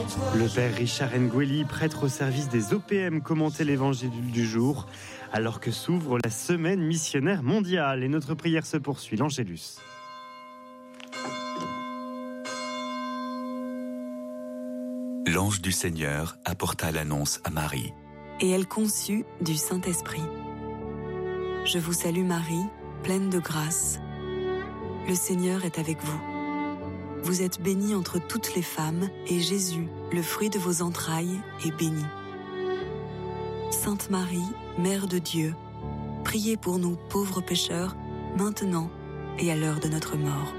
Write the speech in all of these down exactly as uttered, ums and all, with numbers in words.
Le père Richard Ngueli, prêtre au service des O P M, commentait l'évangile du jour, alors que s'ouvre la semaine missionnaire mondiale. Et notre prière se poursuit, l'Angélus. L'ange du Seigneur apporta l'annonce à Marie. Et elle conçut du Saint-Esprit. Je vous salue Marie, pleine de grâce. Le Seigneur est avec vous. Vous êtes bénie entre toutes les femmes, et Jésus, le fruit de vos entrailles, est béni. Sainte Marie, Mère de Dieu, priez pour nous pauvres pécheurs, maintenant et à l'heure de notre mort.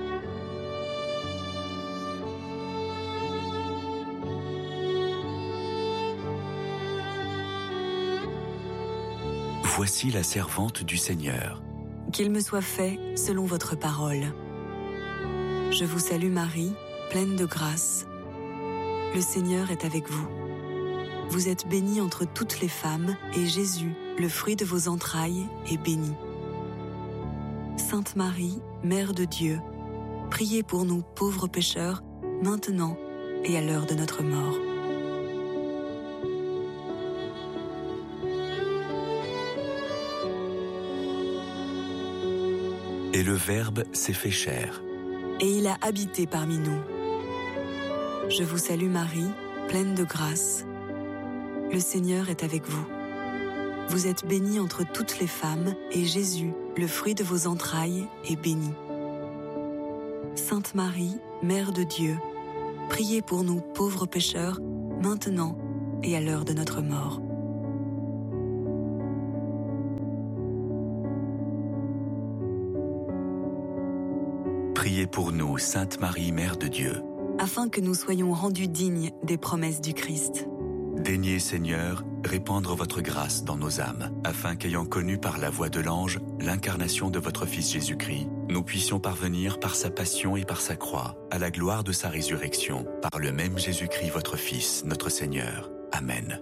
Voici la servante du Seigneur. Qu'il me soit fait selon votre parole. Je vous salue Marie, pleine de grâce. Le Seigneur est avec vous. Vous êtes bénie entre toutes les femmes, et Jésus, le fruit de vos entrailles, est béni. Sainte Marie, Mère de Dieu, priez pour nous pauvres pécheurs, maintenant et à l'heure de notre mort. Et le Verbe s'est fait chair. Et il a habité parmi nous. Je vous salue Marie, pleine de grâce. Le Seigneur est avec vous. Vous êtes bénie entre toutes les femmes, et Jésus, le fruit de vos entrailles, est béni. Sainte Marie, Mère de Dieu, priez pour nous pauvres pécheurs, maintenant et à l'heure de notre mort. Priez pour nous, Sainte Marie, Mère de Dieu. Afin que nous soyons rendus dignes des promesses du Christ. Daignez, Seigneur, répandre votre grâce dans nos âmes, afin qu'ayant connu par la voix de l'ange l'incarnation de votre Fils Jésus-Christ, nous puissions parvenir par sa passion et par sa croix à la gloire de sa résurrection, par le même Jésus-Christ, votre Fils, notre Seigneur. Amen.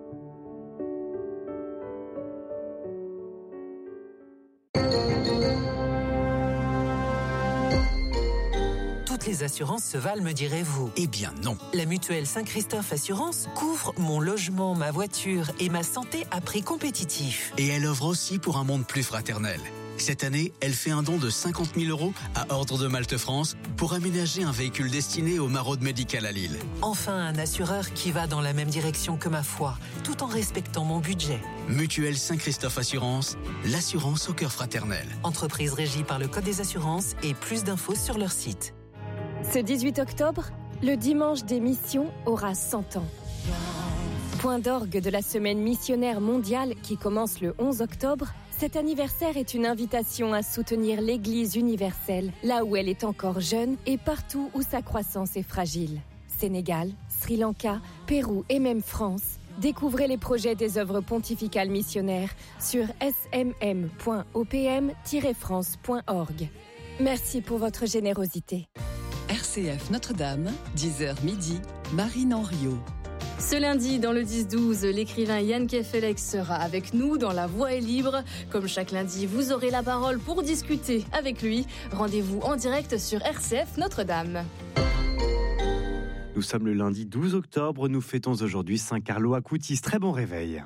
Toutes les assurances se valent, me direz-vous. Eh bien non. La mutuelle Saint-Christophe Assurance couvre mon logement, ma voiture et ma santé à prix compétitif. Et elle œuvre aussi pour un monde plus fraternel. Cette année, elle fait un don de cinquante mille euros à Ordre de Malte France pour aménager un véhicule destiné aux maraudes médicales à Lille. Enfin, un assureur qui va dans la même direction que ma foi, tout en respectant mon budget. Mutuelle Saint-Christophe Assurance, l'assurance au cœur fraternel. Entreprise régie par le Code des assurances et plus d'infos sur leur site. Ce dix-huit octobre, le dimanche des missions aura cent ans. Point d'orgue de la semaine missionnaire mondiale qui commence le onze octobre, cet anniversaire est une invitation à soutenir l'Église universelle, là où elle est encore jeune et partout où sa croissance est fragile. Sénégal, Sri Lanka, Pérou et même France. Découvrez les projets des œuvres pontificales missionnaires sur s m m point o p m tiret france point org. Merci pour votre générosité. R C F Notre-Dame, dix heures midi, Marine Henriot. Ce lundi, dans le dix douze, l'écrivain Yann Kefelec sera avec nous dans La Voix est libre. Comme chaque lundi, vous aurez la parole pour discuter avec lui. Rendez-vous en direct sur R C F Notre-Dame. Nous sommes le lundi douze octobre, nous fêtons aujourd'hui Saint Carlo Acutis. Très bon réveil.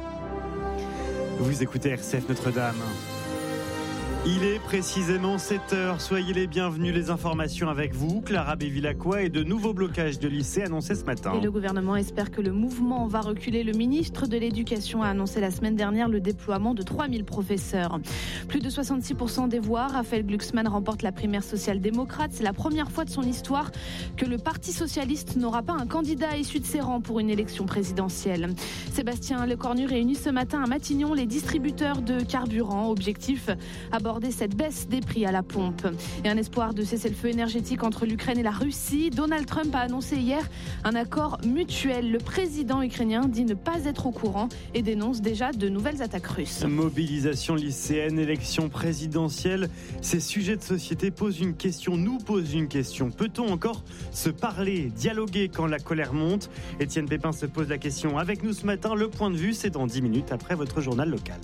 Vous écoutez R C F Notre-Dame. Il est précisément sept heures, soyez les bienvenus, les informations avec vous, Clara Bévilacqua, et de nouveaux blocages de lycées annoncés ce matin. Et le gouvernement espère que le mouvement va reculer. Le ministre de l'Éducation a annoncé la semaine dernière le déploiement de trois mille professeurs. Plus de soixante-six pour cent des voix, Raphaël Glucksmann remporte la primaire social-démocrate. C'est la première fois de son histoire que le Parti socialiste n'aura pas un candidat issu de ses rangs pour une élection présidentielle. Sébastien Lecornu réunit ce matin à Matignon les distributeurs de carburant. Objectif, aborder cette baisse des prix à la pompe. Et un espoir de cessez-le-feu énergétique entre l'Ukraine et la Russie. Donald Trump a annoncé hier un accord mutuel. Le président ukrainien dit ne pas être au courant et dénonce déjà de nouvelles attaques russes. Mobilisation lycéenne, élection présidentielle, ces sujets de société posent une question, nous posent une question. Peut-on encore se parler, dialoguer quand la colère monte ? Étienne Pépin se pose la question avec nous ce matin. Le point de vue, c'est dans dix minutes après votre journal local.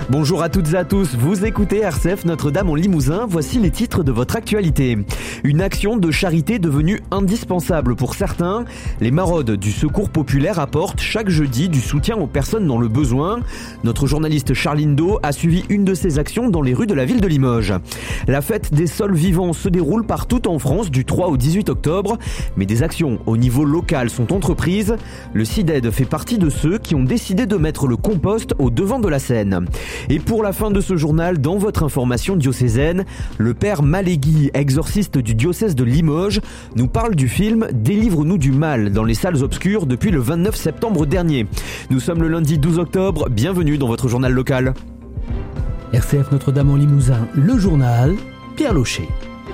Bonjour à toutes et à tous, vous écoutez R C F Notre-Dame en Limousin, voici les titres de votre actualité. Une action de charité devenue indispensable pour certains. Les maraudes du Secours populaire apportent chaque jeudi du soutien aux personnes dans le besoin. Notre journaliste Charline Do a suivi une de ces actions dans les rues de la ville de Limoges. La fête des sols vivants se déroule partout en France du trois au dix-huit octobre, mais des actions au niveau local sont entreprises. Le C I D E D fait partie de ceux qui ont décidé de mettre le compost au devant de la scène. Et pour la fin de ce journal, dans votre information diocésaine, le père Malégui, exorciste du diocèse de Limoges, nous parle du film « Délivre-nous du mal » dans les salles obscures depuis le vingt-neuf septembre dernier. Nous sommes le lundi douze octobre, bienvenue dans votre journal local. R C F Notre-Dame en Limousin, le journal, Pierre Locher.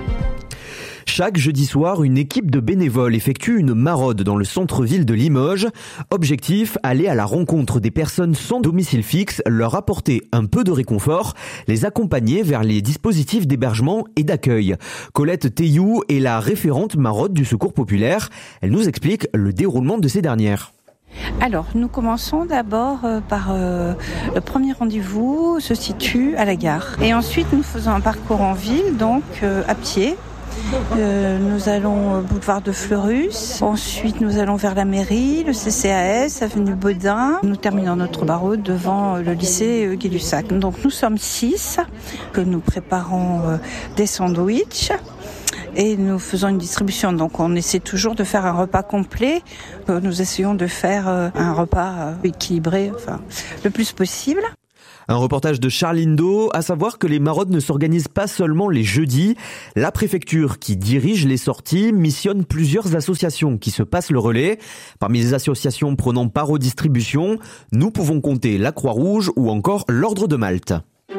Chaque jeudi soir, une équipe de bénévoles effectue une maraude dans le centre-ville de Limoges. Objectif, aller à la rencontre des personnes sans domicile fixe, leur apporter un peu de réconfort, les accompagner vers les dispositifs d'hébergement et d'accueil. Colette Théiou est la référente maraude du Secours populaire. Elle nous explique le déroulement de ces dernières. Alors, nous commençons d'abord euh, par euh, le premier rendez-vous se situe à la gare. Et ensuite, nous faisons un parcours en ville, donc euh, à pied. Euh, nous allons au boulevard de Fleurus, ensuite nous allons vers la mairie, le C C A S, avenue Baudin. Nous terminons notre barreau devant le lycée Gay-Lussac. Donc nous sommes six, que nous préparons euh, des sandwichs. Et nous faisons une distribution, donc on essaie toujours de faire un repas complet. Nous essayons de faire un repas équilibré, enfin, le plus possible. Un reportage de Charline Do, à savoir que les maraudes ne s'organisent pas seulement les jeudis. La préfecture qui dirige les sorties missionne plusieurs associations qui se passent le relais. Parmi les associations prenant part aux distributions, nous pouvons compter la Croix-Rouge ou encore l'Ordre de Malte.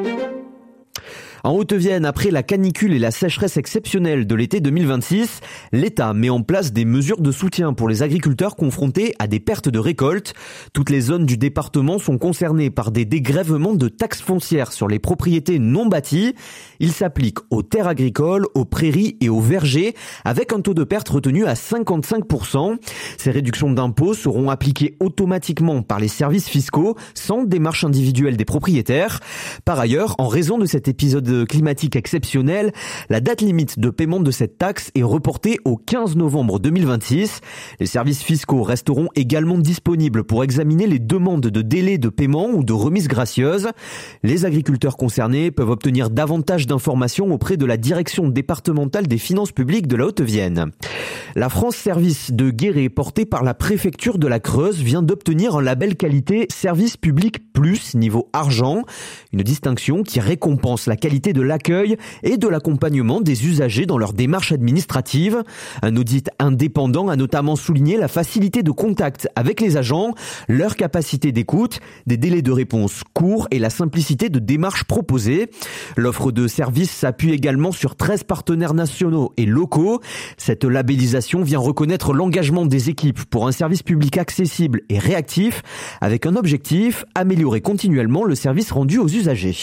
En Haute-Vienne, après la canicule et la sécheresse exceptionnelle de l'été deux mille vingt-six, l'État met en place des mesures de soutien pour les agriculteurs confrontés à des pertes de récolte. Toutes les zones du département sont concernées par des dégrèvements de taxes foncières sur les propriétés non bâties. Ils s'appliquent aux terres agricoles, aux prairies et aux vergers, avec un taux de perte retenu à cinquante-cinq pour cent. Ces réductions d'impôts seront appliquées automatiquement par les services fiscaux, sans démarche individuelle des propriétaires. Par ailleurs, en raison de cet épisode climatique exceptionnel, la date limite de paiement de cette taxe est reportée au quinze novembre deux mille vingt-six. Les services fiscaux resteront également disponibles pour examiner les demandes de délai de paiement ou de remise gracieuse. Les agriculteurs concernés peuvent obtenir davantage d'informations auprès de la direction départementale des finances publiques de la Haute-Vienne. La France Service de Guéret, portée par la préfecture de la Creuse, vient d'obtenir un label qualité Service Public Plus niveau argent, une distinction qui récompense la qualité de l'accueil et de l'accompagnement des usagers dans leur démarche administrative. Un audit indépendant a notamment souligné la facilité de contact avec les agents, leur capacité d'écoute, des délais de réponse courts et la simplicité de démarche proposée. L'offre de service s'appuie également sur treize partenaires nationaux et locaux. Cette labellisation vient reconnaître l'engagement des équipes pour un service public accessible et réactif, avec un objectif, améliorer continuellement le service rendu aux usagers.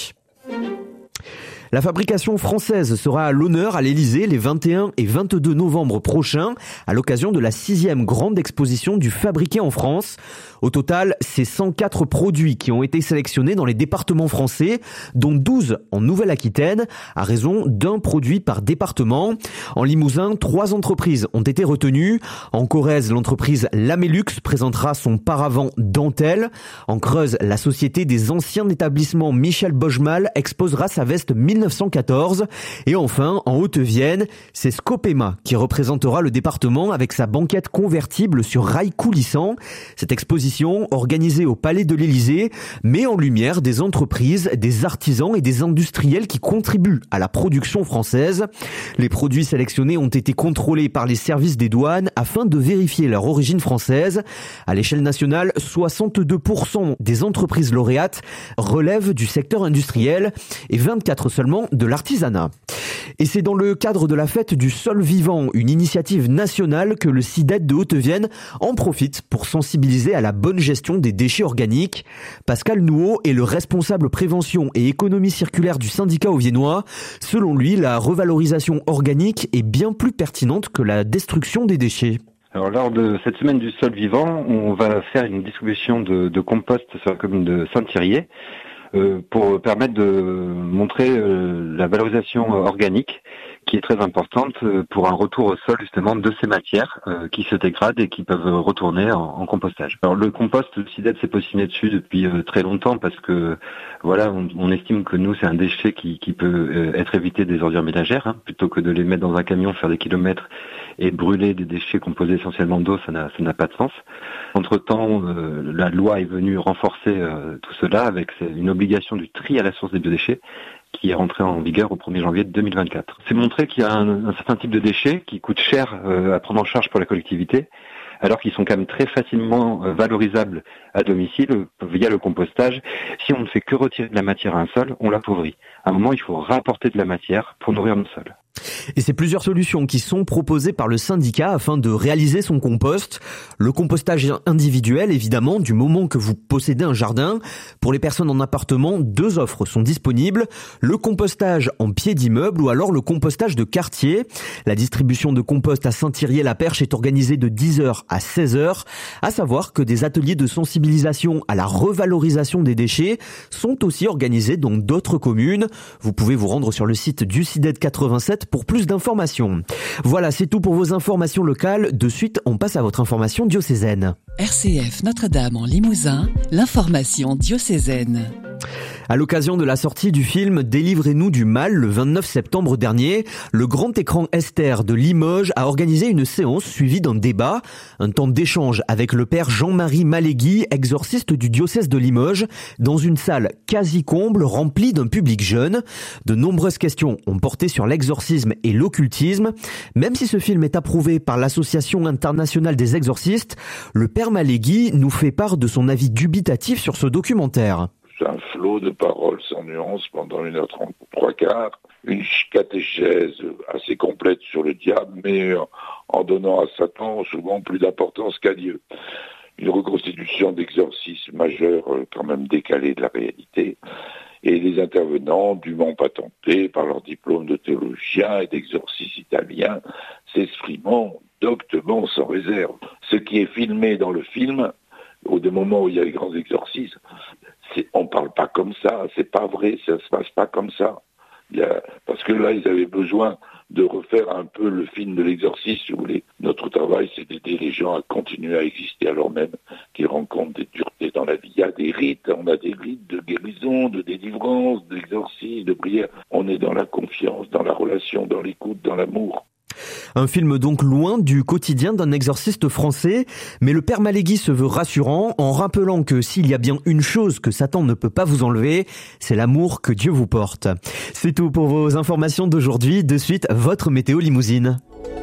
La fabrication française sera à l'honneur à l'Élysée les vingt et un et vingt-deux novembre prochains à l'occasion de la sixième grande exposition du fabriqué en France. Au total, c'est cent quatre produits qui ont été sélectionnés dans les départements français, dont douze en Nouvelle-Aquitaine, à raison d'un produit par département. En Limousin, trois entreprises ont été retenues. En Corrèze, l'entreprise Lamélux présentera son paravent dentelle. En Creuse, la société des anciens établissements Michel Bojmal exposera sa veste mille neuf cent quatorze. Et enfin, en Haute-Vienne, c'est Scopema qui représentera le département avec sa banquette convertible sur rail coulissant. Cette exposition organisée au Palais de l'Élysée met en lumière des entreprises, des artisans et des industriels qui contribuent à la production française. Les produits sélectionnés ont été contrôlés par les services des douanes afin de vérifier leur origine française. À l'échelle nationale, soixante-deux pour cent des entreprises lauréates relèvent du secteur industriel et vingt-quatre seulement de l'artisanat. Et c'est dans le cadre de la fête du sol vivant, une initiative nationale, que le C I D E D de Haute-Vienne en profite pour sensibiliser à la bonne gestion des déchets organiques. Pascal Nouot est le responsable prévention et économie circulaire du syndicat auviennois. Selon lui, la revalorisation organique est bien plus pertinente que la destruction des déchets. Alors lors de cette semaine du sol vivant, on va faire une distribution de, de compost sur la commune de Saint-Thirier. euh, pour permettre de montrer euh, la valorisation organique qui est très importante pour un retour au sol justement de ces matières euh, qui se dégradent et qui peuvent retourner en, en compostage. Alors le compost, le SIDET s'est positionné dessus depuis euh, très longtemps parce que voilà, on, on estime que nous c'est un déchet qui, qui peut euh, être évité des ordures ménagères, hein, plutôt que de les mettre dans un camion, faire des kilomètres et brûler des déchets composés essentiellement d'eau, ça n'a, ça n'a pas de sens. Entre-temps, euh, la loi est venue renforcer euh, tout cela avec une obligation du tri à la source des biodéchets qui est rentré en vigueur au premier janvier deux mille vingt-quatre. C'est montré qu'il y a un, un certain type de déchets qui coûtent cher euh, à prendre en charge pour la collectivité, alors qu'ils sont quand même très facilement euh, valorisables à domicile euh, via le compostage. Si on ne fait que retirer de la matière à un sol, on l'appauvrit. À un moment, il faut rapporter de la matière pour nourrir nos sols. Et c'est plusieurs solutions qui sont proposées par le syndicat afin de réaliser son compost. Le compostage individuel, évidemment, du moment que vous possédez un jardin. Pour les personnes en appartement, deux offres sont disponibles. Le compostage en pied d'immeuble ou alors le compostage de quartier. La distribution de compost à Saint-Thirier-la-Perche est organisée de dix heures à seize heures. À savoir que des ateliers de sensibilisation à la revalorisation des déchets sont aussi organisés dans d'autres communes. Vous pouvez vous rendre sur le site du SIDET quatre-vingt-sept pour plus d'informations. Voilà, c'est tout pour vos informations locales. De suite, on passe à votre information diocésaine. R C F Notre-Dame en Limousin, l'information diocésaine. À l'occasion de la sortie du film Délivrez-nous du mal le vingt-neuf septembre dernier, le grand écran Esther de Limoges a organisé une séance suivie d'un débat, un temps d'échange avec le père Jean-Marie Malégui, exorciste du diocèse de Limoges, dans une salle quasi comble remplie d'un public jeune. De nombreuses questions ont porté sur l'exorcisme et l'occultisme. Même si ce film est approuvé par l'Association internationale des exorcistes, le père Malégui nous fait part de son avis dubitatif sur ce documentaire. C'est un flot de paroles sans nuance pendant une heure trente, trois quarts, une catéchèse assez complète sur le diable, mais en donnant à Satan souvent plus d'importance qu'à Dieu. Une reconstitution d'exorcisme majeur quand même décalée de la réalité. Et les intervenants, dûment patentés par leur diplôme de théologien et d'exorcisme italien, s'exprimant doctement sans réserve. Ce qui est filmé dans le film, au moment où il y a les grands exorcismes, c'est, on parle pas comme ça, c'est pas vrai, ça se passe pas comme ça. Il y a, parce que là, ils avaient besoin de refaire un peu le film de l'exorcisme, si vous voulez. Notre travail, c'est d'aider les gens à continuer à exister alors même qu'ils rencontrent des duretés dans la vie. Il y a des rites, on a des rites de guérison, de délivrance, d'exorcisme, de prière. On est dans la confiance, dans la relation, dans l'écoute, dans l'amour. Un film donc loin du quotidien d'un exorciste français, mais le père Malégui se veut rassurant en rappelant que s'il y a bien une chose que Satan ne peut pas vous enlever, c'est l'amour que Dieu vous porte. C'est tout pour vos informations d'aujourd'hui. De suite, votre météo limousine.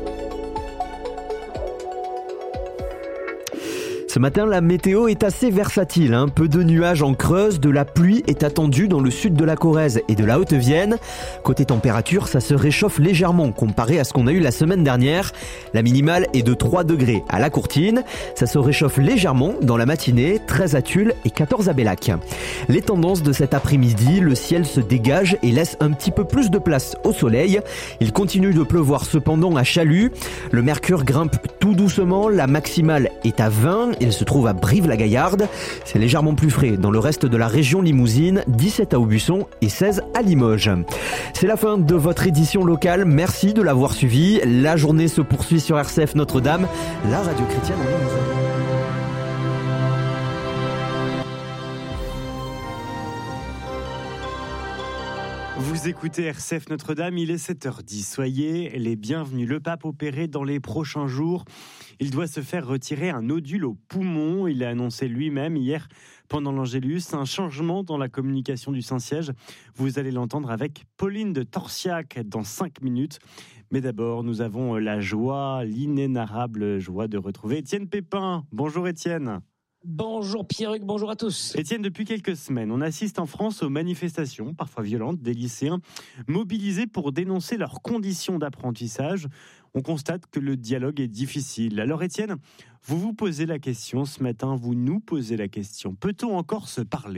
Ce matin, la météo est assez versatile. Hein. Peu de nuages en Creuse, de la pluie est attendue dans le sud de la Corrèze et de la Haute-Vienne. Côté température, ça se réchauffe légèrement comparé à ce qu'on a eu la semaine dernière. La minimale est de trois degrés à la Courtine. Ça se réchauffe légèrement dans la matinée, treize à Tulle et quatorze à Bellac. Les tendances de cet après-midi, le ciel se dégage et laisse un petit peu plus de place au soleil. Il continue de pleuvoir cependant à Chalut. Le mercure grimpe tout doucement, la maximale est à vingt. Il se trouve à Brive-la-Gaillarde. C'est légèrement plus frais dans le reste de la région limousine, dix-sept à Aubusson et seize à Limoges. C'est la fin de votre édition locale. Merci de l'avoir suivi. La journée se poursuit sur R C F Notre-Dame, la radio chrétienne en Limousin. Vous écoutez R C F Notre-Dame, il est sept heures dix. Soyez les bienvenus. Le pape opéré dans les prochains jours. Il doit se faire retirer un nodule au poumon. Il a annoncé lui-même hier pendant l'Angélus un changement dans la communication du Saint-Siège. Vous allez l'entendre avec Pauline de Torsiac dans cinq minutes. Mais d'abord, nous avons la joie, l'inénarrable joie de retrouver Étienne Pépin. Bonjour Étienne. Bonjour Pierruc, bonjour à tous. Étienne, depuis quelques semaines, on assiste en France aux manifestations, parfois violentes, des lycéens mobilisés pour dénoncer leurs conditions d'apprentissage. On constate que le dialogue est difficile. Alors Étienne, vous vous posez la question ce matin, vous nous posez la question. Peut-on encore se parler ?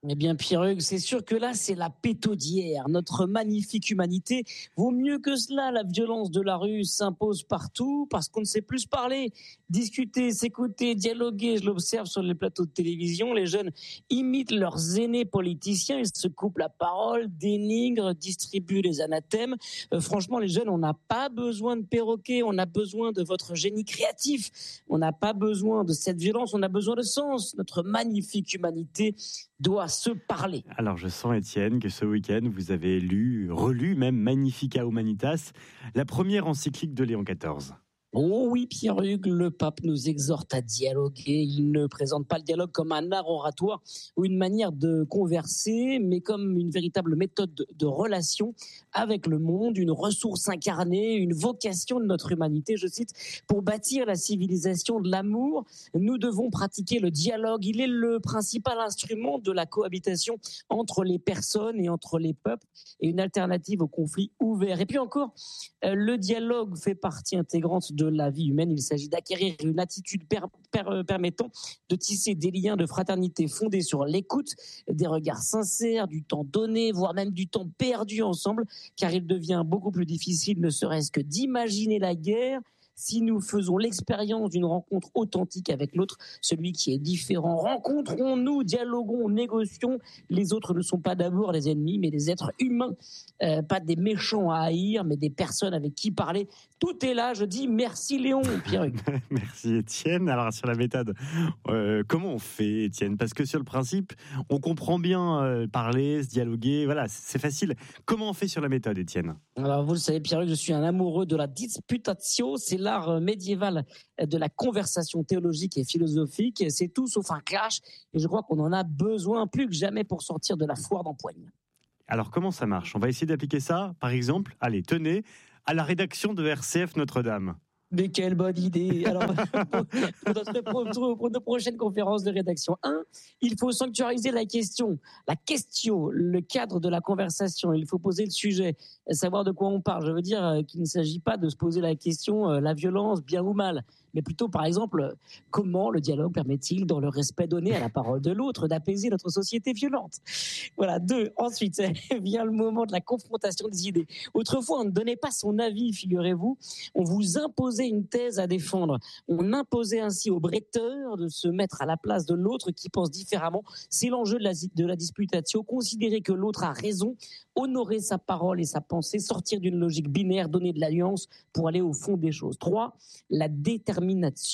Eh bien, Pierre-Hugues, c'est sûr que là, c'est la péto d'hier. Notre magnifique humanité vaut mieux que cela. La violence de la rue s'impose partout parce qu'on ne sait plus se parler, discuter, s'écouter, dialoguer. Je l'observe sur les plateaux de télévision. Les jeunes imitent leurs aînés politiciens. Ils se coupent la parole, dénigrent, distribuent les anathèmes. Euh, franchement, les jeunes, on n'a pas besoin de perroquets. On a besoin de votre génie créatif. On n'a pas besoin de cette violence. On a besoin de sens. Notre magnifique humanité doit se parler. Alors je sens, Étienne, que ce week-end, vous avez lu, relu même Magnificat Humanitas, la première encyclique de Léon quatorze. Oh oui, Pierre-Hugues, le pape nous exhorte à dialoguer. Il ne présente pas le dialogue comme un art oratoire ou une manière de converser, mais comme une véritable méthode de, de relation avec le monde, une ressource incarnée, une vocation de notre humanité. Je cite, pour bâtir la civilisation de l'amour, nous devons pratiquer le dialogue. Il est le principal instrument de la cohabitation entre les personnes et entre les peuples et une alternative au conflit ouvert. Et puis encore, le dialogue fait partie intégrante de la vie humaine. Il s'agit d'acquérir une attitude per, per, permettant de tisser des liens de fraternité fondés sur l'écoute, des regards sincères, du temps donné, voire même du temps perdu ensemble, car il devient beaucoup plus difficile, ne serait-ce que d'imaginer la guerre, si nous faisons l'expérience d'une rencontre authentique avec l'autre, celui qui est différent. Rencontrons-nous, dialoguons, négocions. Les autres ne sont pas d'abord les ennemis, mais des êtres humains. Euh, pas des méchants à haïr, mais des personnes avec qui parler. Tout est là, je dis merci Léon, Pierre-Hugues. Merci Étienne. Alors sur la méthode, euh, comment on fait, Étienne? Parce que sur le principe, on comprend bien euh, parler, se dialoguer, voilà, c'est facile. Comment on fait sur la méthode, Étienne? Alors vous le savez, Pierre-Hugues, je suis un amoureux de la disputatio, c'est l'art médiéval de la conversation théologique et philosophique. C'est tout sauf un clash, et je crois qu'on en a besoin plus que jamais pour sortir de la foire d'empoigne. Alors comment ça marche? On va essayer d'appliquer ça, par exemple, allez, tenez, à la rédaction de R C F Notre-Dame. Mais quelle bonne idée! Alors, pour, notre, pour, pour nos prochaines conférences de rédaction, un, il faut sanctuariser la question, la question, le cadre de la conversation. Il faut poser le sujet, savoir de quoi on parle. Je veux dire qu'il ne s'agit pas de se poser la question, la violence, bien ou mal, mais plutôt, par exemple, comment le dialogue permet-il, dans le respect donné à la parole de l'autre, d'apaiser notre société violente? Voilà. Deux, ensuite, vient le moment de la confrontation des idées. Autrefois, on ne donnait pas son avis, figurez-vous. On vous imposait une thèse à défendre. On imposait ainsi aux breteurs de se mettre à la place de l'autre qui pense différemment. C'est l'enjeu de la, de la disputatio. Considérer que l'autre a raison, honorer sa parole et sa pensée, sortir d'une logique binaire, donner de l'alliance pour aller au fond des choses. Trois, la détermination.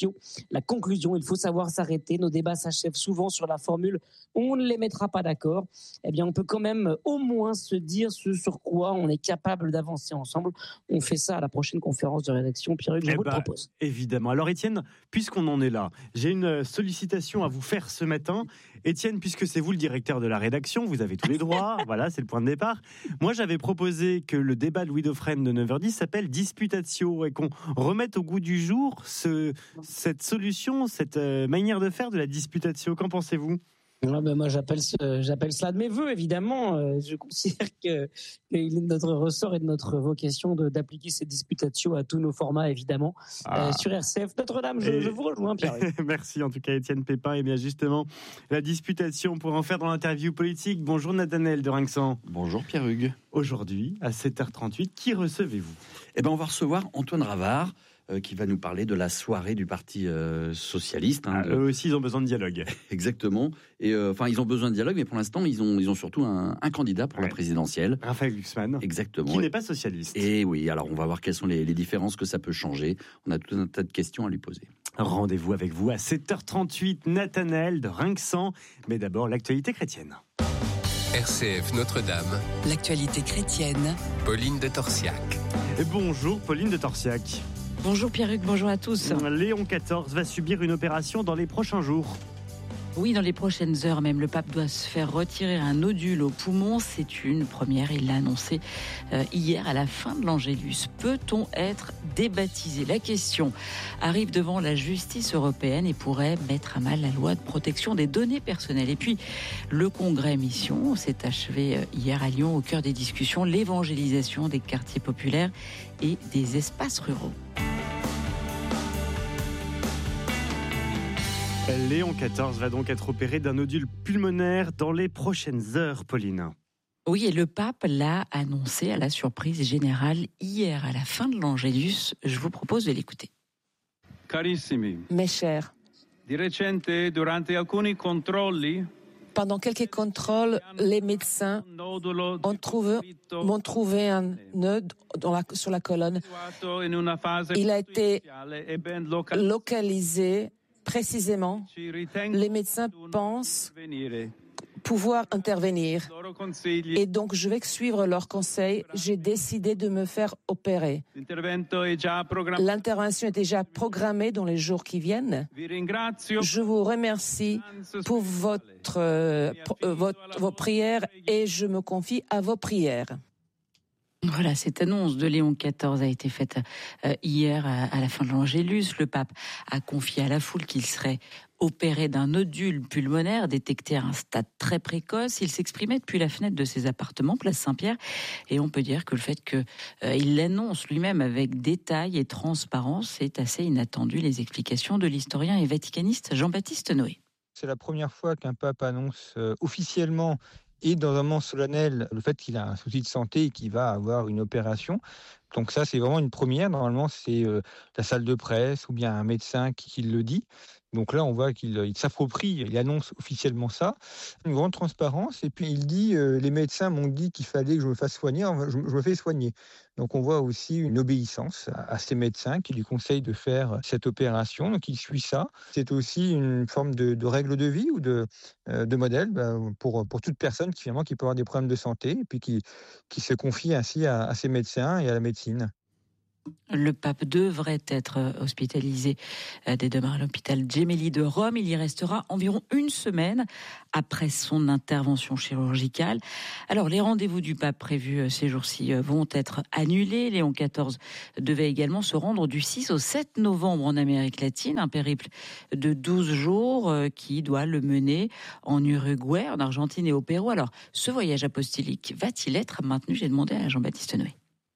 La conclusion, il faut savoir s'arrêter. Nos débats s'achèvent souvent sur la formule « on ne les mettra pas d'accord ». Eh bien, on peut quand même au moins se dire ce sur quoi on est capable d'avancer ensemble. On fait ça à la prochaine conférence de rédaction. Pierre-Hugues, je eh vous bah, le propose. Évidemment. Alors Étienne, puisqu'on en est là, j'ai une sollicitation à vous faire ce matin. Étienne, puisque c'est vous le directeur de la rédaction, vous avez tous les droits. Voilà, c'est le point de départ. Moi, j'avais proposé que le débat de Louis Dauphren de neuf heures dix s'appelle Disputatio et qu'on remette au goût du jour ce, cette solution, cette manière de faire de la disputatio. Qu'en pensez-vous ? Ouais, ben moi j'appelle j'appelle cela de mes vœux, évidemment. Je considère que il est de notre ressort et de notre vocation de, d'appliquer cette disputatio à tous nos formats, évidemment. Ah. Euh, sur R C F Notre-Dame, je, et... je vous rejoins, Pierre. Merci en tout cas, Étienne Pépin. Et bien justement, la disputatio, on pourrait en faire dans l'interview politique. Bonjour Nathanaël de Rinxan. Bonjour Pierre-Hugues. Aujourd'hui, à sept heures trente-huit, qui recevez-vous ? Eh ben, on va recevoir Antoine Ravard, euh, qui va nous parler de la soirée du Parti euh, socialiste. Hein, ah, de... Eux aussi, ils ont besoin de dialogue. Exactement. Et enfin, euh, ils ont besoin de dialogue, mais pour l'instant, ils ont, ils ont surtout un, un candidat pour ouais. la présidentielle. Raphaël Glucksmann. Exactement. Qui n'est pas socialiste. Et oui, alors on va voir quelles sont les, les différences que ça peut changer. On a tout un tas de questions à lui poser. Rendez-vous avec vous à sept heures trente-huit, Nathanaël de Rinxan. Mais d'abord, l'actualité chrétienne. R C F Notre-Dame. L'actualité chrétienne. Pauline de Torsiac. Et bonjour Pauline de Torsiac. Bonjour Pierre-Hugues, bonjour à tous. Léon quatorze va subir une opération dans les prochains jours. Oui, dans les prochaines heures même, le pape doit se faire retirer un nodule au poumon. C'est une première, il l'a annoncé euh, hier à la fin de l'Angélus. Peut-on être débaptisé ? La question arrive devant la justice européenne et pourrait mettre à mal la loi de protection des données personnelles. Et puis, le congrès Mission s'est achevé hier à Lyon, au cœur des discussions, l'évangélisation des quartiers populaires et des espaces ruraux. Léon quatorze va donc être opéré d'un nodule pulmonaire dans les prochaines heures, Pauline. Oui, et le pape l'a annoncé à la surprise générale hier à la fin de l'Angélus. Je vous propose de l'écouter. Carissimi, mes chers, di recente, durante alcuni controlli, pendant quelques contrôles, les médecins ont trouvé, m'ont trouvé un nœud dans la, sur la colonne. Il a été localisé précisément. Les médecins pensent pouvoir intervenir. Et donc, je vais suivre leurs conseils. J'ai décidé de me faire opérer. L'intervention est déjà programmée dans les jours qui viennent. Je vous remercie pour votre, euh, votre, vos prières et je me confie à vos prières. Voilà, cette annonce de Léon quatorze a été faite euh, hier à, à la fin de l'Angélus. Le pape a confié à la foule qu'il serait opéré d'un nodule pulmonaire détecté à un stade très précoce. Il s'exprimait depuis la fenêtre de ses appartements, place Saint-Pierre, et on peut dire que le fait qu'il euh, l'annonce lui-même avec détail et transparence est assez inattendu. Les explications de l'historien et vaticaniste Jean-Baptiste Noé. C'est la première fois qu'un pape annonce euh, officiellement et dans un moment solennel le fait qu'il a un souci de santé et qu'il va avoir une opération. Donc ça, c'est vraiment une première. Normalement, c'est euh, la salle de presse ou bien un médecin qui, qui le dit. Donc là, on voit qu'il il s'approprie, il annonce officiellement ça. Une grande transparence. Et puis, il dit, euh, les médecins m'ont dit qu'il fallait que je me fasse soigner. Enfin, je, je me fais soigner. Donc, on voit aussi une obéissance à, à ces médecins qui lui conseillent de faire cette opération. Donc, il suit ça. C'est aussi une forme de, de règle de vie ou de, euh, de modèle bah, pour, pour toute personne qui, finalement, qui peut avoir des problèmes de santé et puis qui, qui se confie ainsi à, à ces médecins et à la médecine. Le pape devrait être hospitalisé dès demain à l'hôpital Gemelli de Rome. Il y restera environ une semaine après son intervention chirurgicale. Alors, les rendez-vous du pape prévus ces jours-ci vont être annulés. Léon quatorze devait également se rendre du six au sept novembre en Amérique latine, un périple de douze jours qui doit le mener en Uruguay, en Argentine et au Pérou. Alors, ce voyage apostolique va-t-il être maintenu ? J'ai demandé à Jean-Baptiste Noé.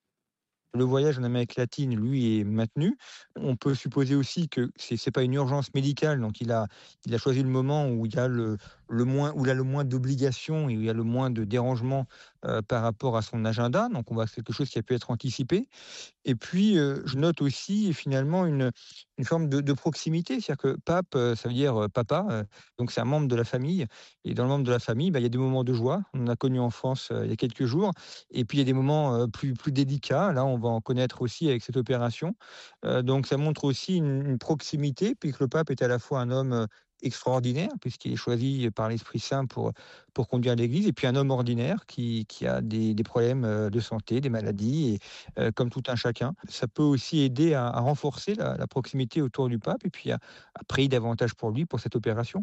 Le voyage en Amérique latine, lui, est maintenu. On peut supposer aussi que c'est, c'est pas une urgence médicale, donc il a, il a choisi le moment où il y a le, le moins, où il a le moins d'obligations et où il y a le moins de dérangements euh, par rapport à son agenda. Donc on voit quelque chose qui a pu être anticipé. Et puis euh, je note aussi finalement une, une forme de, de proximité, c'est-à-dire que pape, euh, ça veut dire euh, papa, euh, donc c'est un membre de la famille. Et dans le membre de la famille, bah, il y a des moments de joie. On en a connu en France euh, il y a quelques jours. Et puis il y a des moments euh, plus, plus délicats. Là, on va en connaître aussi avec cette opération. Euh, donc ça montre aussi une, une proximité, puisque le pape est à la fois un homme euh, extraordinaire, puisqu'il est choisi par l'Esprit Saint pour, pour conduire l'Église, et puis un homme ordinaire qui, qui a des, des problèmes de santé, des maladies, et euh, comme tout un chacun. Ça peut aussi aider à, à renforcer la, la proximité autour du pape, et puis à, à prier davantage pour lui, pour cette opération.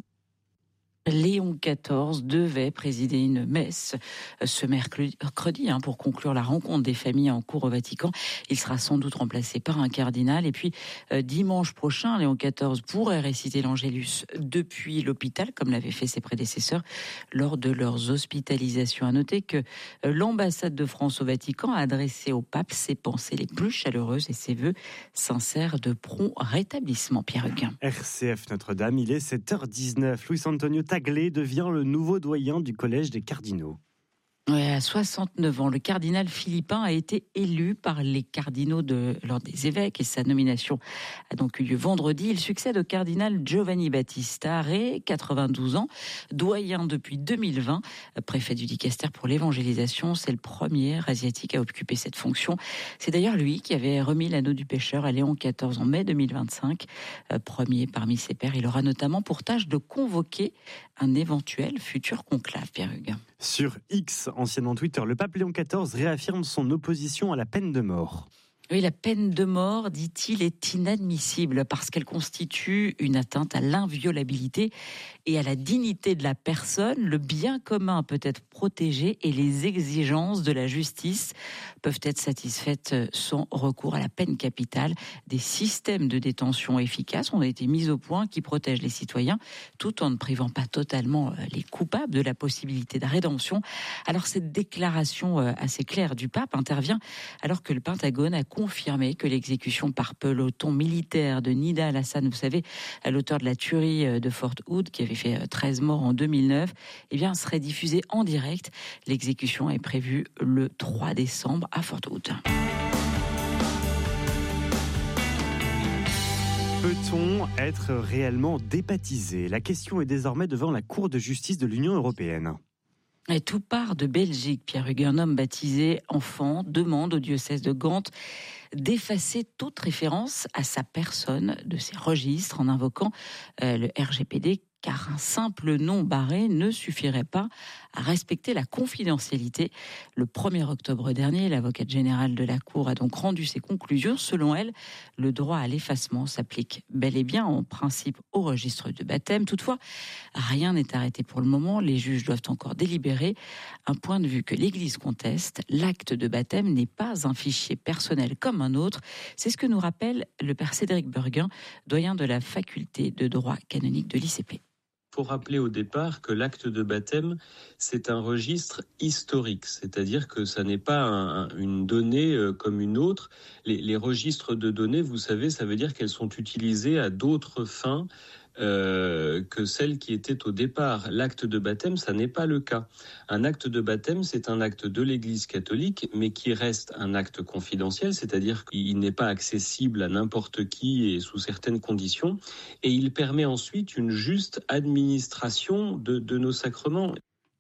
Léon quatorze devait présider une messe ce mercredi hein, pour conclure la rencontre des familles en cours au Vatican. Il sera sans doute remplacé par un cardinal. Et puis euh, dimanche prochain, Léon quatorze pourrait réciter l'Angélus depuis l'hôpital, comme l'avaient fait ses prédécesseurs lors de leurs hospitalisations. À noter que euh, l'ambassade de France au Vatican a adressé au pape ses pensées les plus chaleureuses et ses vœux sincères de prompt rétablissement. Pierre Huguin. R C F Notre-Dame, il est sept heures dix-neuf. Luis Antonio Tagle devient le nouveau doyen du Collège des cardinaux. Ouais, à soixante-neuf ans, le cardinal philippin a été élu par les cardinaux de l'Ordre des évêques et sa nomination a donc eu lieu vendredi. Il succède au cardinal Giovanni Battista Re, quatre-vingt-douze ans, doyen depuis deux mille vingt, préfet du Dicaster pour l'évangélisation. C'est le premier asiatique à occuper cette fonction. C'est d'ailleurs lui qui avait remis l'anneau du pêcheur à Léon quatorze en mai deux mille vingt-cinq. Premier parmi ses pairs, il aura notamment pour tâche de convoquer un éventuel futur conclave. Pierre Hugues. Sur X, anciennement Twitter, le pape Léon quatorze réaffirme son opposition à la peine de mort. Oui, la peine de mort, dit-il, est inadmissible parce qu'elle constitue une atteinte à l'inviolabilité et à la dignité de la personne. Le bien commun peut être protégé et les exigences de la justice peuvent être satisfaites sans recours à la peine capitale. Des systèmes de détention efficaces ont été mis au point qui protègent les citoyens tout en ne privant pas totalement les coupables de la possibilité de rédemption. Alors cette déclaration assez claire du pape intervient alors que le Pentagone a confirmé que l'exécution par peloton militaire de Nida Al-Hassan, vous savez, l'auteur de la tuerie de Fort Hood, qui avait fait treize morts en deux mille neuf, eh bien, serait diffusée en direct. L'exécution est prévue le trois décembre à Fort Hood. Peut-on être réellement débaptisé ? La question est désormais devant la Cour de justice de l'Union européenne. Et tout part de Belgique. Pierre-Hugues, un homme baptisé enfant, demande au diocèse de Gand d'effacer toute référence à sa personne de ses registres en invoquant euh, le R G P D, car un simple nom barré ne suffirait pas à respecter la confidentialité. Le premier octobre dernier, l'avocate générale de la Cour a donc rendu ses conclusions. Selon elle, le droit à l'effacement s'applique bel et bien en principe au registre de baptême. Toutefois, rien n'est arrêté pour le moment. Les juges doivent encore délibérer. Un point de vue que l'Église conteste, l'acte de baptême n'est pas un fichier personnel comme un autre. C'est ce que nous rappelle le père Cédric Burguin, doyen de la faculté de droit canonique de l'I C P. Il faut rappeler au départ que l'acte de baptême, c'est un registre historique, c'est-à-dire que ça n'est pas un, une donnée comme une autre. Les, les registres de données, vous savez, ça veut dire qu'elles sont utilisées à d'autres fins euh, que celles qui étaient au départ. L'acte de baptême, ça n'est pas le cas. Un acte de baptême, c'est un acte de l'Église catholique, mais qui reste un acte confidentiel, c'est-à-dire qu'il n'est pas accessible à n'importe qui et sous certaines conditions, et il permet ensuite une juste administration de, de nos sacrements.